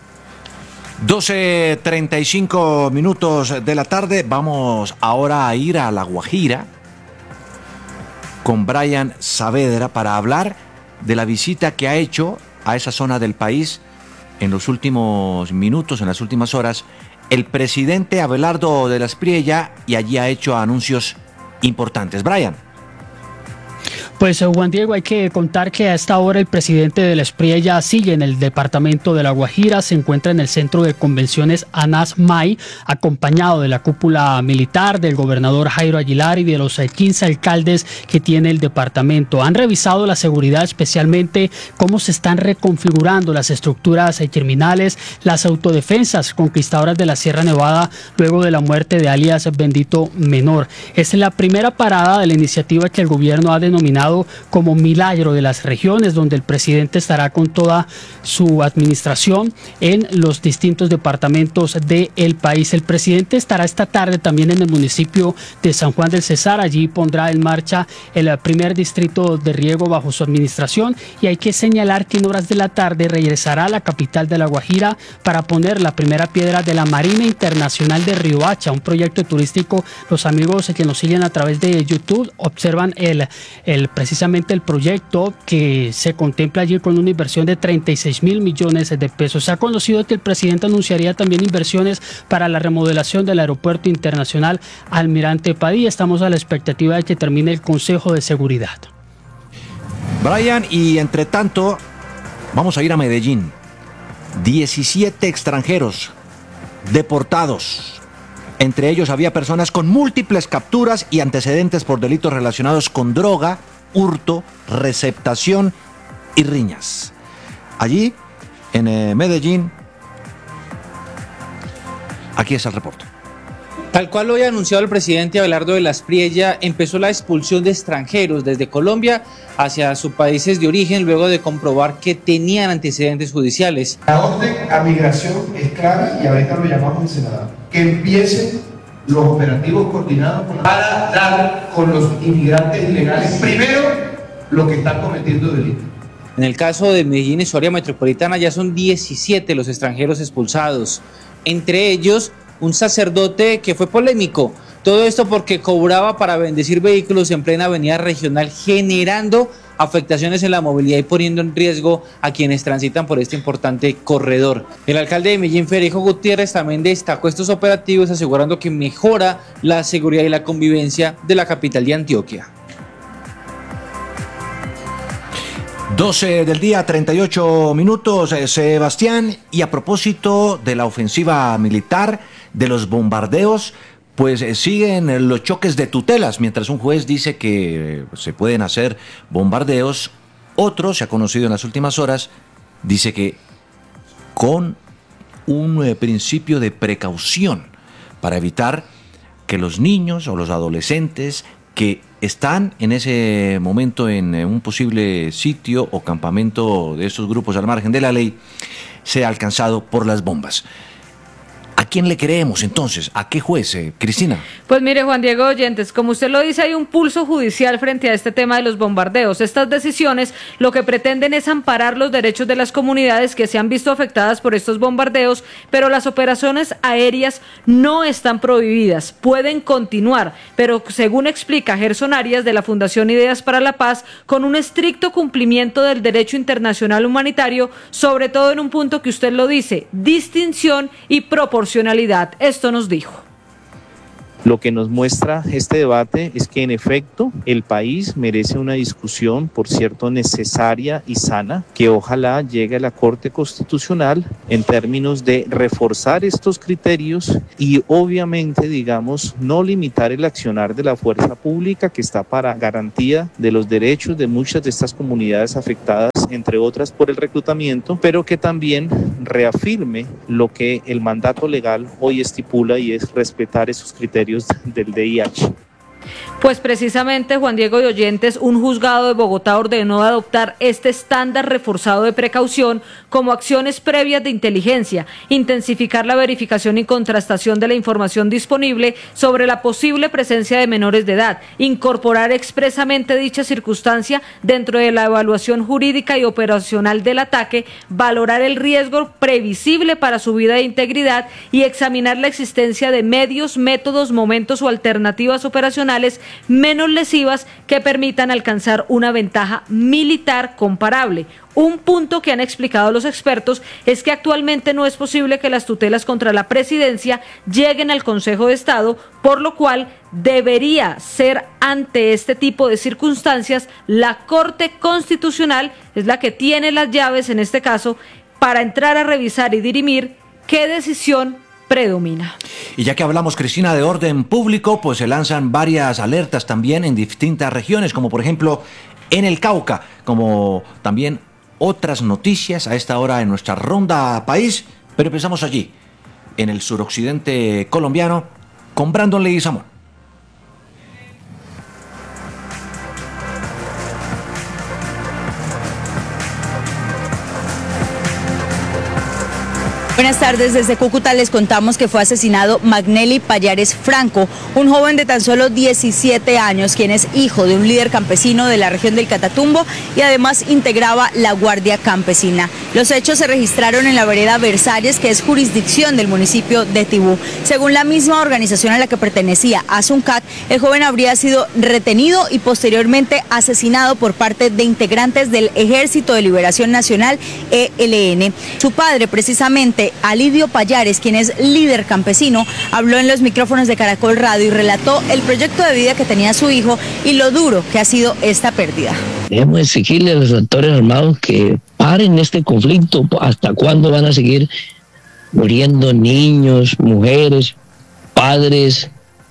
doce treinta y cinco minutos de la tarde. Vamos ahora a ir a La Guajira con Brian Saavedra para hablar de la visita que ha hecho a esa zona del país en los últimos minutos, en las últimas horas, el presidente Abelardo de la Espriella, y allí ha hecho anuncios importantes. Brian. Pues Juan Diego, hay que contar que a esta hora el presidente de la Espriella sigue en el departamento de La Guajira, se encuentra en el centro de convenciones Anas May, acompañado de la cúpula militar, del gobernador Jairo Aguilar y de los quince alcaldes que tiene el departamento. Han revisado la seguridad, especialmente cómo se están reconfigurando las estructuras criminales, las autodefensas conquistadoras de la Sierra Nevada luego de la muerte de alias Bendito Menor. Es la primera parada de la iniciativa que el gobierno ha denominado como Milagro de las Regiones, donde el presidente estará con toda su administración en los distintos departamentos del país. El presidente estará esta tarde también en el municipio de San Juan del Cesar. Allí pondrá en marcha el primer distrito de riego bajo su administración, y hay que señalar que en horas de la tarde regresará a la capital de La Guajira para poner la primera piedra de la Marina Internacional de Riohacha, un proyecto turístico. Los amigos que nos siguen a través de YouTube observan el, el precisamente el proyecto que se contempla allí con una inversión de treinta y seis mil millones de pesos. Se ha conocido que el presidente anunciaría también inversiones para la remodelación del aeropuerto internacional Almirante Padilla. Estamos a la expectativa de que termine el Consejo de Seguridad. Brian, y entre tanto, vamos a ir a Medellín. diecisiete extranjeros deportados. Entre ellos había personas con múltiples capturas y antecedentes por delitos relacionados con droga, hurto, receptación y riñas. Allí, en eh, Medellín, aquí es el reporte. Tal cual lo había anunciado el presidente Abelardo de la Espriella, empezó la expulsión de extranjeros desde Colombia hacia sus países de origen luego de comprobar que tenían antecedentes judiciales. La orden a migración es clara y ahorita lo llamamos en Senado. Que empiecen los operativos coordinados para dar con los inmigrantes ilegales primero lo que están cometiendo delitos. En el caso de Medellín y su área metropolitana ya son diecisiete los extranjeros expulsados, entre ellos un sacerdote que fue polémico. Todo esto porque cobraba para bendecir vehículos en plena avenida regional, generando afectaciones en la movilidad y poniendo en riesgo a quienes transitan por este importante corredor. El alcalde de Medellín, Federico Gutiérrez, también destacó estos operativos, asegurando que mejora la seguridad y la convivencia de la capital de Antioquia. doce del día, treinta y ocho minutos, eh, Sebastián, y a propósito de la ofensiva militar, de los bombardeos, pues eh, siguen los choques de tutelas. Mientras un juez dice que eh, se pueden hacer bombardeos, otro, se ha conocido en las últimas horas, dice que con un eh, principio de precaución para evitar que los niños o los adolescentes que están en ese momento en un posible sitio o campamento de estos grupos al margen de la ley sea alcanzado por las bombas. ¿A quién le creemos entonces? ¿A qué juez, eh, Cristina? Pues mire, Juan Diego Oyentes, como usted lo dice, hay un pulso judicial frente a este tema de los bombardeos. Estas decisiones lo que pretenden es amparar los derechos de las comunidades que se han visto afectadas por estos bombardeos, pero las operaciones aéreas no están prohibidas, pueden continuar, pero según explica Gerson Arias de la Fundación Ideas para la Paz, con un estricto cumplimiento del derecho internacional humanitario, sobre todo en un punto que usted lo dice, distinción y proporcionalidad. Esto nos dijo. Lo que nos muestra este debate es que en efecto el país merece una discusión, por cierto, necesaria y sana, que ojalá llegue a la Corte Constitucional en términos de reforzar estos criterios y obviamente, digamos, no limitar el accionar de la fuerza pública que está para garantía de los derechos de muchas de estas comunidades afectadas, entre otras por el reclutamiento, pero que también reafirme lo que el mandato legal hoy estipula y es respetar esos criterios del D I H. Pues precisamente, Juan Diego y Oyentes, un juzgado de Bogotá ordenó adoptar este estándar reforzado de precaución como acciones previas de inteligencia, intensificar la verificación y contrastación de la información disponible sobre la posible presencia de menores de edad, incorporar expresamente dicha circunstancia dentro de la evaluación jurídica y operacional del ataque, valorar el riesgo previsible para su vida e integridad y examinar la existencia de medios, métodos, momentos o alternativas operacionales menos lesivas que permitan alcanzar una ventaja militar comparable. Un punto que han explicado los expertos es que actualmente no es posible que las tutelas contra la presidencia lleguen al Consejo de Estado, por lo cual debería ser ante este tipo de circunstancias la Corte Constitucional, es la que tiene las llaves en este caso, para entrar a revisar y dirimir qué decisión predomina. Y ya que hablamos, Cristina, de orden público, pues se lanzan varias alertas también en distintas regiones, como por ejemplo en el Cauca, como también otras noticias a esta hora en nuestra ronda país, pero empezamos allí, en el suroccidente colombiano, con Brandon Leguizamón. Buenas tardes, desde Cúcuta les contamos que fue asesinado Magnelli Payares Franco, un joven de tan solo diecisiete años, quien es hijo de un líder campesino de la región del Catatumbo y además integraba la Guardia Campesina. Los hechos se registraron en la vereda Versalles, que es jurisdicción del municipio de Tibú. Según la misma organización a la que pertenecía, Asuncat, el joven habría sido retenido y posteriormente asesinado por parte de integrantes del Ejército de Liberación Nacional, E L N. Su padre, precisamente, Alidio Payares, quien es líder campesino, habló en los micrófonos de Caracol Radio y relató el proyecto de vida que tenía su hijo y lo duro que ha sido esta pérdida. Debemos exigirle a los actores armados que paren este conflicto. ¿Hasta cuándo van a seguir muriendo niños, mujeres, padres,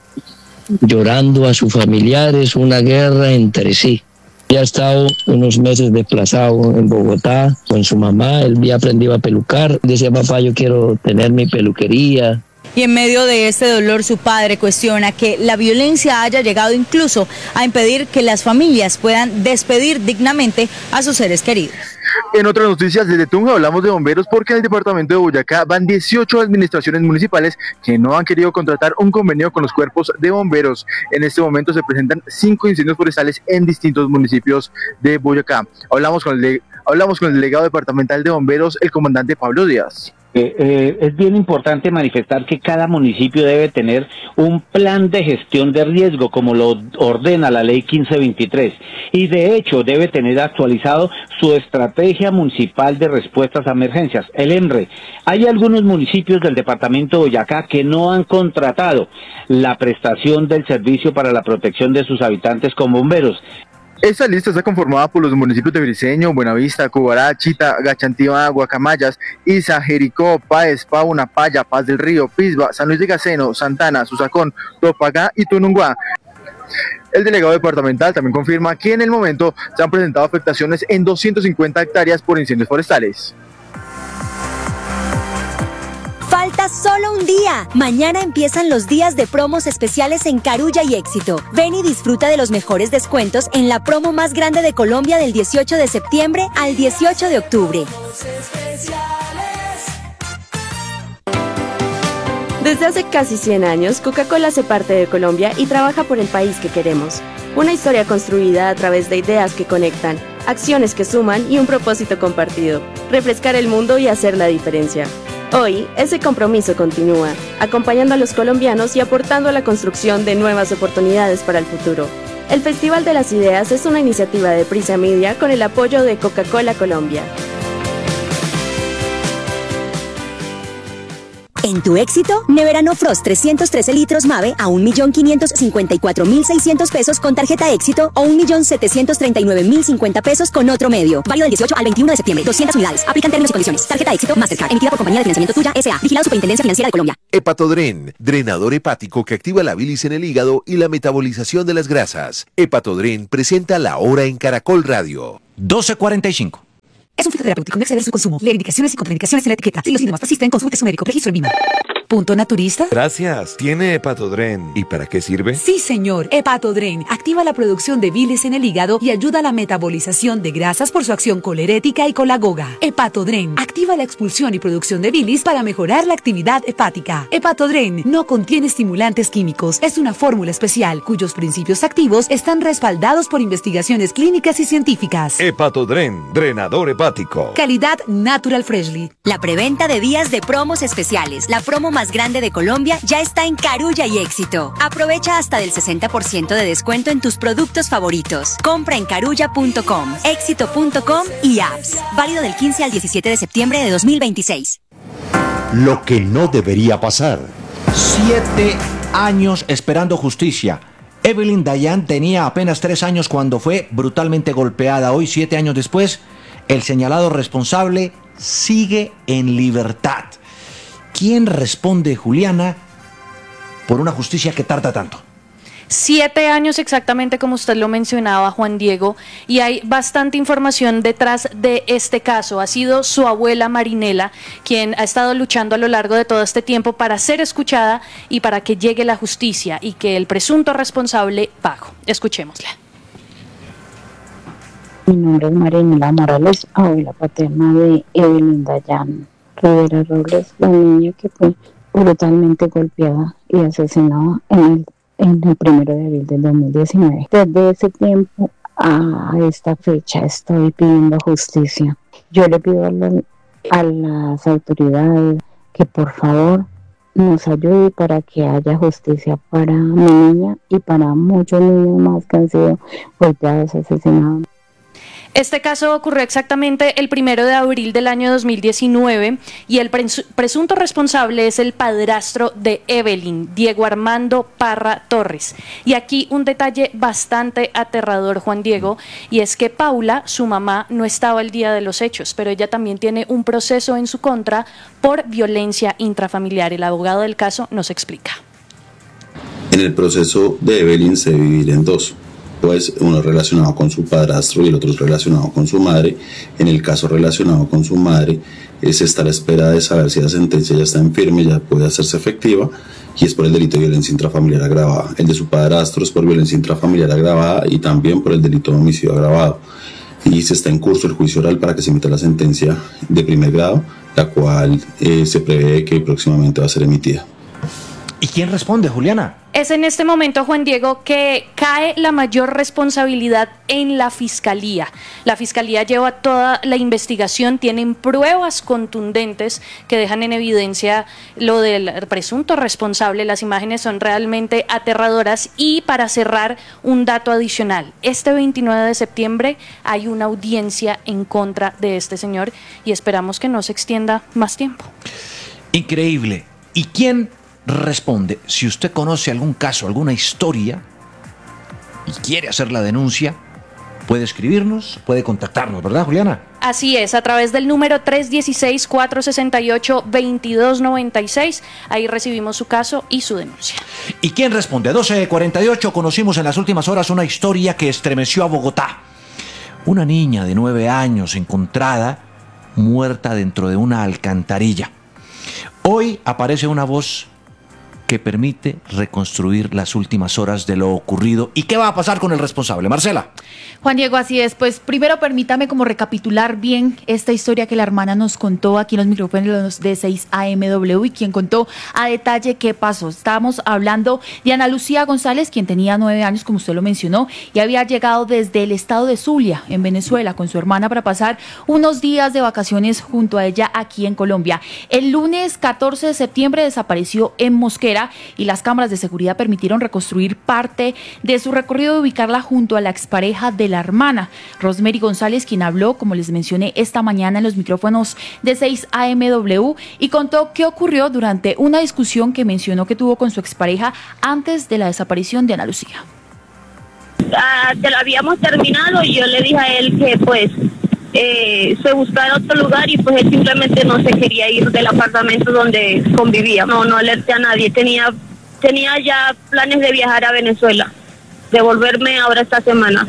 llorando a sus familiares? Una guerra entre sí. Ya ha estado unos meses desplazado en Bogotá con su mamá. Él ya aprendió a pelucar. Decía, papá, yo quiero tener mi peluquería. Y en medio de este dolor, su padre cuestiona que la violencia haya llegado incluso a impedir que las familias puedan despedir dignamente a sus seres queridos. En otras noticias desde Tunja hablamos de bomberos porque en el departamento de Boyacá van dieciocho administraciones municipales que no han querido contratar un convenio con los cuerpos de bomberos. En este momento se presentan cinco incendios forestales en distintos municipios de Boyacá. Hablamos con el, hablamos con el delegado departamental de bomberos, el comandante Pablo Díaz. Eh, eh, es bien importante manifestar que cada municipio debe tener un plan de gestión de riesgo, como lo ordena la ley quince veintitrés, y de hecho debe tener actualizado su estrategia municipal de respuestas a emergencias, el EMRE. Hay algunos municipios del departamento de Boyacá que no han contratado la prestación del servicio para la protección de sus habitantes con bomberos. Esta lista está conformada por los municipios de Briceño, Buenavista, Cubará, Chita, Gachantiva, Guacamayas, Isa, Jericó, Páez, Pauna, Paya, Paz del Río, Pisba, San Luis de Gaceno, Santana, Susacón, Topagá y Tununguá. El delegado departamental también confirma que en el momento se han presentado afectaciones en doscientas cincuenta hectáreas por incendios forestales. Falta solo un día. Mañana empiezan los días de promos especiales en Carulla y Éxito. Ven y disfruta de los mejores descuentos en la promo más grande de Colombia del dieciocho de septiembre al dieciocho de octubre. Desde hace casi cien años, Coca-Cola hace parte de Colombia y trabaja por el país que queremos. Una historia construida a través de ideas que conectan, acciones que suman y un propósito compartido: refrescar el mundo y hacer la diferencia. Hoy, ese compromiso continúa, acompañando a los colombianos y aportando a la construcción de nuevas oportunidades para el futuro. El Festival de las Ideas es una iniciativa de Prisa Media con el apoyo de Coca-Cola Colombia. En tu éxito, Neverano Frost trescientos trece litros Mave a un millón quinientos cincuenta y cuatro mil seiscientos pesos con tarjeta éxito o un millón setecientos treinta y nueve mil cincuenta pesos con otro medio. Válido del dieciocho al veintiuno de septiembre. doscientas unidades. Aplican términos y condiciones. Tarjeta éxito Mastercard. Emitida por Compañía de Financiamiento Tuya S A. Vigilado Superintendencia Financiera de Colombia. Hepatodren, drenador hepático que activa la bilis en el hígado y la metabolización de las grasas. Hepatodren presenta La Hora en Caracol Radio. doce cuarenta y cinco. Es un fitoterapéutico, no exceder su consumo. Leer indicaciones y contraindicaciones en la etiqueta. Si los síntomas persisten, consulte a su médico. Registro en Vima. ¿Punto naturista? Gracias. ¿Tiene Hepatodren? ¿Y para qué sirve? Sí, señor. Hepatodren activa la producción de bilis en el hígado y ayuda a la metabolización de grasas por su acción colerética y colagoga. Hepatodren activa la expulsión y producción de bilis para mejorar la actividad hepática. Hepatodren no contiene estimulantes químicos. Es una fórmula especial cuyos principios activos están respaldados por investigaciones clínicas y científicas. Hepatodren, drenador hepático. Calidad Natural Freshly. La preventa de días de promos especiales, la promo más grande de Colombia, ya está en Carulla y Éxito. Aprovecha hasta del sesenta por ciento de descuento en tus productos favoritos. Compra en carulla punto com, éxito punto com y apps. Válido del quince al diecisiete de septiembre de dos mil veintiséis. Lo que no debería pasar. Siete años esperando justicia. Evelyn Dayan tenía apenas tres años cuando fue brutalmente golpeada. Hoy, siete años después, el señalado responsable sigue en libertad. ¿Quién responde, Juliana, por una justicia que tarda tanto? Siete años exactamente como usted lo mencionaba, Juan Diego, y hay bastante información detrás de este caso. Ha sido su abuela Marinela quien ha estado luchando a lo largo de todo este tiempo para ser escuchada y para que llegue la justicia y que el presunto responsable pague. Escuchémosla. Mi nombre es Marinela Morales, abuela paterna de Evelyn Dayan Rivera Robles, la niña que fue brutalmente golpeada y asesinada en el, en el primero de abril del dos mil diecinueve. Desde ese tiempo a esta fecha estoy pidiendo justicia. Yo le pido a, la, a las autoridades que por favor nos ayude para que haya justicia para mi niña y para muchos niños más que han sido golpeados, asesinados. Este caso ocurrió exactamente el primero de abril del año dos mil diecinueve y el presunto responsable es el padrastro de Evelyn, Diego Armando Parra Torres. Y aquí un detalle bastante aterrador, Juan Diego, y es que Paula, su mamá, no estaba el día de los hechos, pero ella también tiene un proceso en su contra por violencia intrafamiliar. El abogado del caso nos explica. En el proceso de Evelyn se divide en dos. Pues uno relacionado con su padrastro y el otro relacionado con su madre. En el caso relacionado con su madre, se está a la espera de saber si la sentencia ya está en firme, ya puede hacerse efectiva, y es por el delito de violencia intrafamiliar agravada. El de su padrastro es por violencia intrafamiliar agravada y también por el delito de homicidio agravado. Y se está en curso el juicio oral para que se emita la sentencia de primer grado, la cual eh, se prevé que próximamente va a ser emitida. ¿Y quién responde, Juliana? Es en este momento, Juan Diego, que cae la mayor responsabilidad en la Fiscalía. La Fiscalía lleva toda la investigación, tienen pruebas contundentes que dejan en evidencia lo del presunto responsable. Las imágenes son realmente aterradoras. Y para cerrar, un dato adicional. Este veintinueve de septiembre hay una audiencia en contra de este señor y esperamos que no se extienda más tiempo. Increíble. ¿Y quién responde? Si usted conoce algún caso, alguna historia y quiere hacer la denuncia, puede escribirnos, puede contactarnos, ¿verdad, Juliana? Así es, a través del número tres uno seis, cuatro seis ocho, dos dos nueve seis, ahí recibimos su caso y su denuncia. ¿Y quién responde? A doce cuarenta y ocho conocimos en las últimas horas una historia que estremeció a Bogotá. Una niña de nueve años encontrada muerta dentro de una alcantarilla. Hoy aparece una voz que permite reconstruir las últimas horas de lo ocurrido. ¿Y qué va a pasar con el responsable? Marcela. Juan Diego, así es. Pues primero permítame como recapitular bien esta historia que la hermana nos contó aquí en los micrófonos de seis A M W y quien contó a detalle qué pasó. Estábamos hablando de Ana Lucía González, quien tenía nueve años, como usted lo mencionó, y había llegado desde el estado de Zulia, en Venezuela, con su hermana para pasar unos días de vacaciones junto a ella aquí en Colombia. El lunes catorce de septiembre desapareció en Mosquera y las cámaras de seguridad permitieron reconstruir parte de su recorrido y ubicarla junto a la expareja de la hermana, Rosemary González, quien habló, como les mencioné, esta mañana en los micrófonos de seis A M W y contó qué ocurrió durante una discusión que mencionó que tuvo con su expareja antes de la desaparición de Ana Lucía. Ah, te lo habíamos terminado y yo le dije a él que pues Eh, se buscara otro lugar y pues él simplemente no se quería ir del apartamento donde convivía. No, no alerté a nadie. Tenía, tenía ya planes de viajar a Venezuela, de volverme ahora esta semana.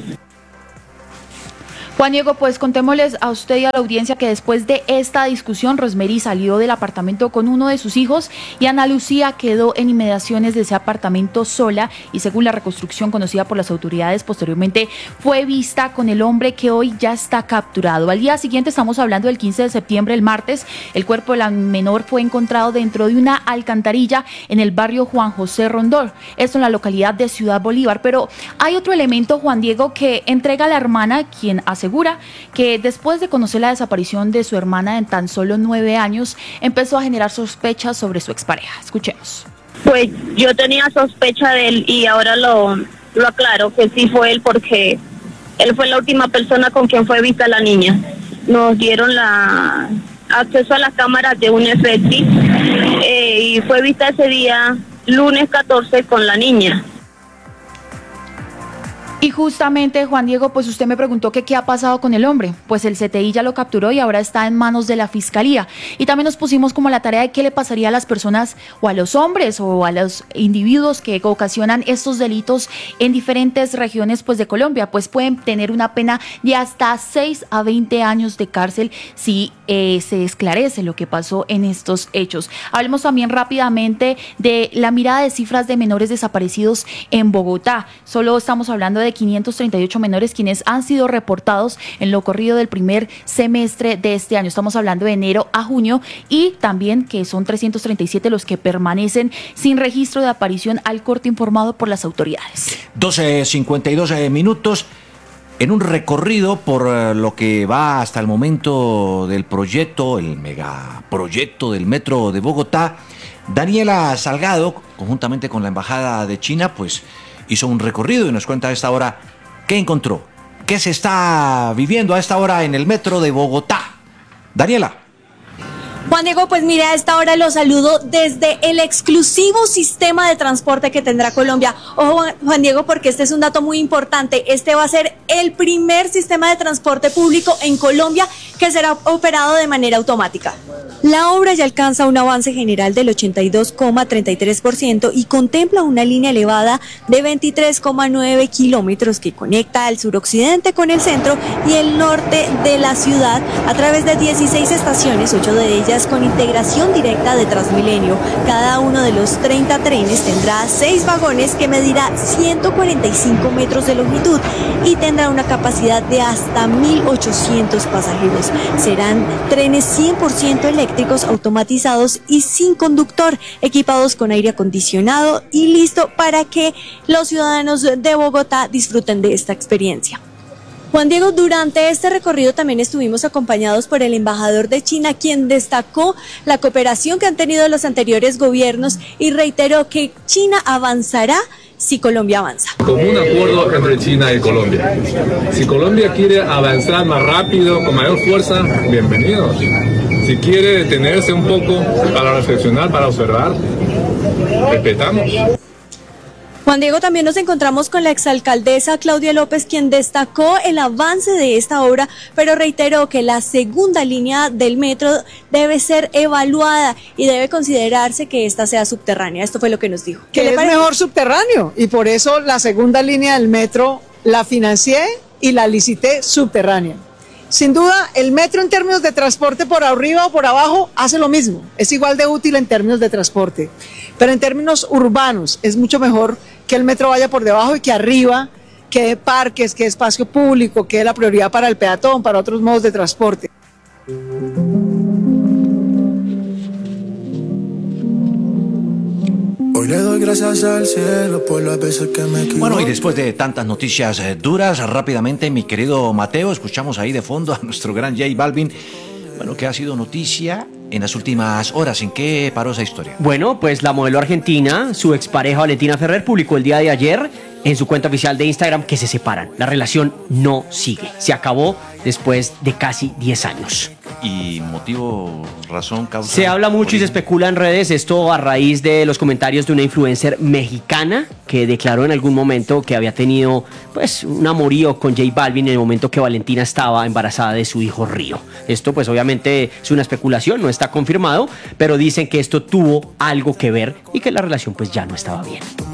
Juan Diego, pues contémosles a usted y a la audiencia que después de esta discusión, Rosemary salió del apartamento con uno de sus hijos y Ana Lucía quedó en inmediaciones de ese apartamento sola y según la reconstrucción conocida por las autoridades, posteriormente fue vista con el hombre que hoy ya está capturado. Al día siguiente, estamos hablando del quince de septiembre, el martes, el cuerpo de la menor fue encontrado dentro de una alcantarilla en el barrio Juan José Rondón, esto en la localidad de Ciudad Bolívar. Pero hay otro elemento, Juan Diego, que entrega a la hermana, quien hace asegura que después de conocer la desaparición de su hermana en tan solo nueve años, empezó a generar sospechas sobre su expareja. Escuchemos. Pues yo tenía sospecha de él y ahora lo, lo aclaro, que sí fue él porque él fue la última persona con quien fue vista la niña. Nos dieron la acceso a las cámaras de un F X eh, y fue vista ese día, lunes catorce, con la niña. Y justamente, Juan Diego, pues usted me preguntó que qué ha pasado con el hombre. Pues el C T I ya lo capturó y ahora está en manos de la Fiscalía. Y también nos pusimos como la tarea de qué le pasaría a las personas o a los hombres o a los individuos que ocasionan estos delitos en diferentes regiones pues de Colombia. Pues pueden tener una pena de hasta seis a veinte años de cárcel si eh, se esclarece lo que pasó en estos hechos. Hablemos también rápidamente de la mirada de cifras de menores desaparecidos en Bogotá. Solo estamos hablando de quinientos treinta y ocho menores quienes han sido reportados en lo corrido del primer semestre de este año. Estamos hablando de enero a junio y también que son trescientos treinta y siete los que permanecen sin registro de aparición al corte informado por las autoridades. doce cincuenta y dos minutos. En un recorrido por lo que va hasta el momento del proyecto, el megaproyecto del Metro de Bogotá, Daniela Salgado, conjuntamente con la Embajada de China, pues hizo un recorrido y nos cuenta a esta hora qué encontró, qué se está viviendo a esta hora en el Metro de Bogotá. Daniela. Juan Diego, pues mira, a esta hora los saludo desde el exclusivo sistema de transporte que tendrá Colombia. Ojo, Juan Diego, porque este es un dato muy importante. Este va a ser el primer sistema de transporte público en Colombia que será operado de manera automática. La obra ya alcanza un avance general del ochenta y dos coma treinta y tres por ciento y contempla una línea elevada de veintitrés coma nueve kilómetros que conecta el suroccidente con el centro y el norte de la ciudad a través de dieciséis estaciones, ocho de ellas con integración directa de Transmilenio. Cada uno de los treinta trenes tendrá seis vagones que medirá ciento cuarenta y cinco metros de longitud y tendrá una capacidad de hasta mil ochocientos pasajeros. Serán trenes cien por ciento eléctricos, automatizados y sin conductor, equipados con aire acondicionado y listo para que los ciudadanos de Bogotá disfruten de esta experiencia. Juan Diego, durante este recorrido también estuvimos acompañados por el embajador de China, quien destacó la cooperación que han tenido los anteriores gobiernos y reiteró que China avanzará si Colombia avanza. Como un acuerdo entre China y Colombia. Si Colombia quiere avanzar más rápido, con mayor fuerza, bienvenidos. Si quiere detenerse un poco para reflexionar, para observar, respetamos. Juan Diego, también nos encontramos con la exalcaldesa Claudia López, quien destacó el avance de esta obra, pero reiteró que la segunda línea del metro debe ser evaluada y debe considerarse que esta sea subterránea. Esto fue lo que nos dijo. Que es mejor subterráneo y por eso la segunda línea del metro la financié y la licité subterránea. sin duda, el metro en términos de transporte por arriba o por abajo hace lo mismo, es igual de útil en términos de transporte, pero en términos urbanos es mucho mejor que el metro vaya por debajo y que arriba quede parques, quede espacio público, quede la prioridad para el peatón, para otros modos de transporte. Hoy le doy gracias al cielo por las veces que me equivoqué. Bueno, y después de tantas noticias eh, duras, rápidamente, mi querido Mateo, escuchamos ahí de fondo a nuestro gran J Balvin, bueno, que ha sido noticia en las últimas horas. ¿En qué paró esa historia? Bueno, pues la modelo argentina, su expareja Valentina Ferrer, publicó el día de ayer en su cuenta oficial de Instagram que se separan. La relación no sigue, se acabó después de casi diez años. ¿Y motivo, razón, causa? Se habla mucho origen. Y se especula en redes, esto a raíz de los comentarios de una influencer mexicana que declaró en algún momento que había tenido pues un amorío con J Balvin en el momento que Valentina estaba embarazada de su hijo Río. Esto pues obviamente es una especulación, no está confirmado, pero dicen que esto tuvo algo que ver y que la relación pues ya no estaba bien.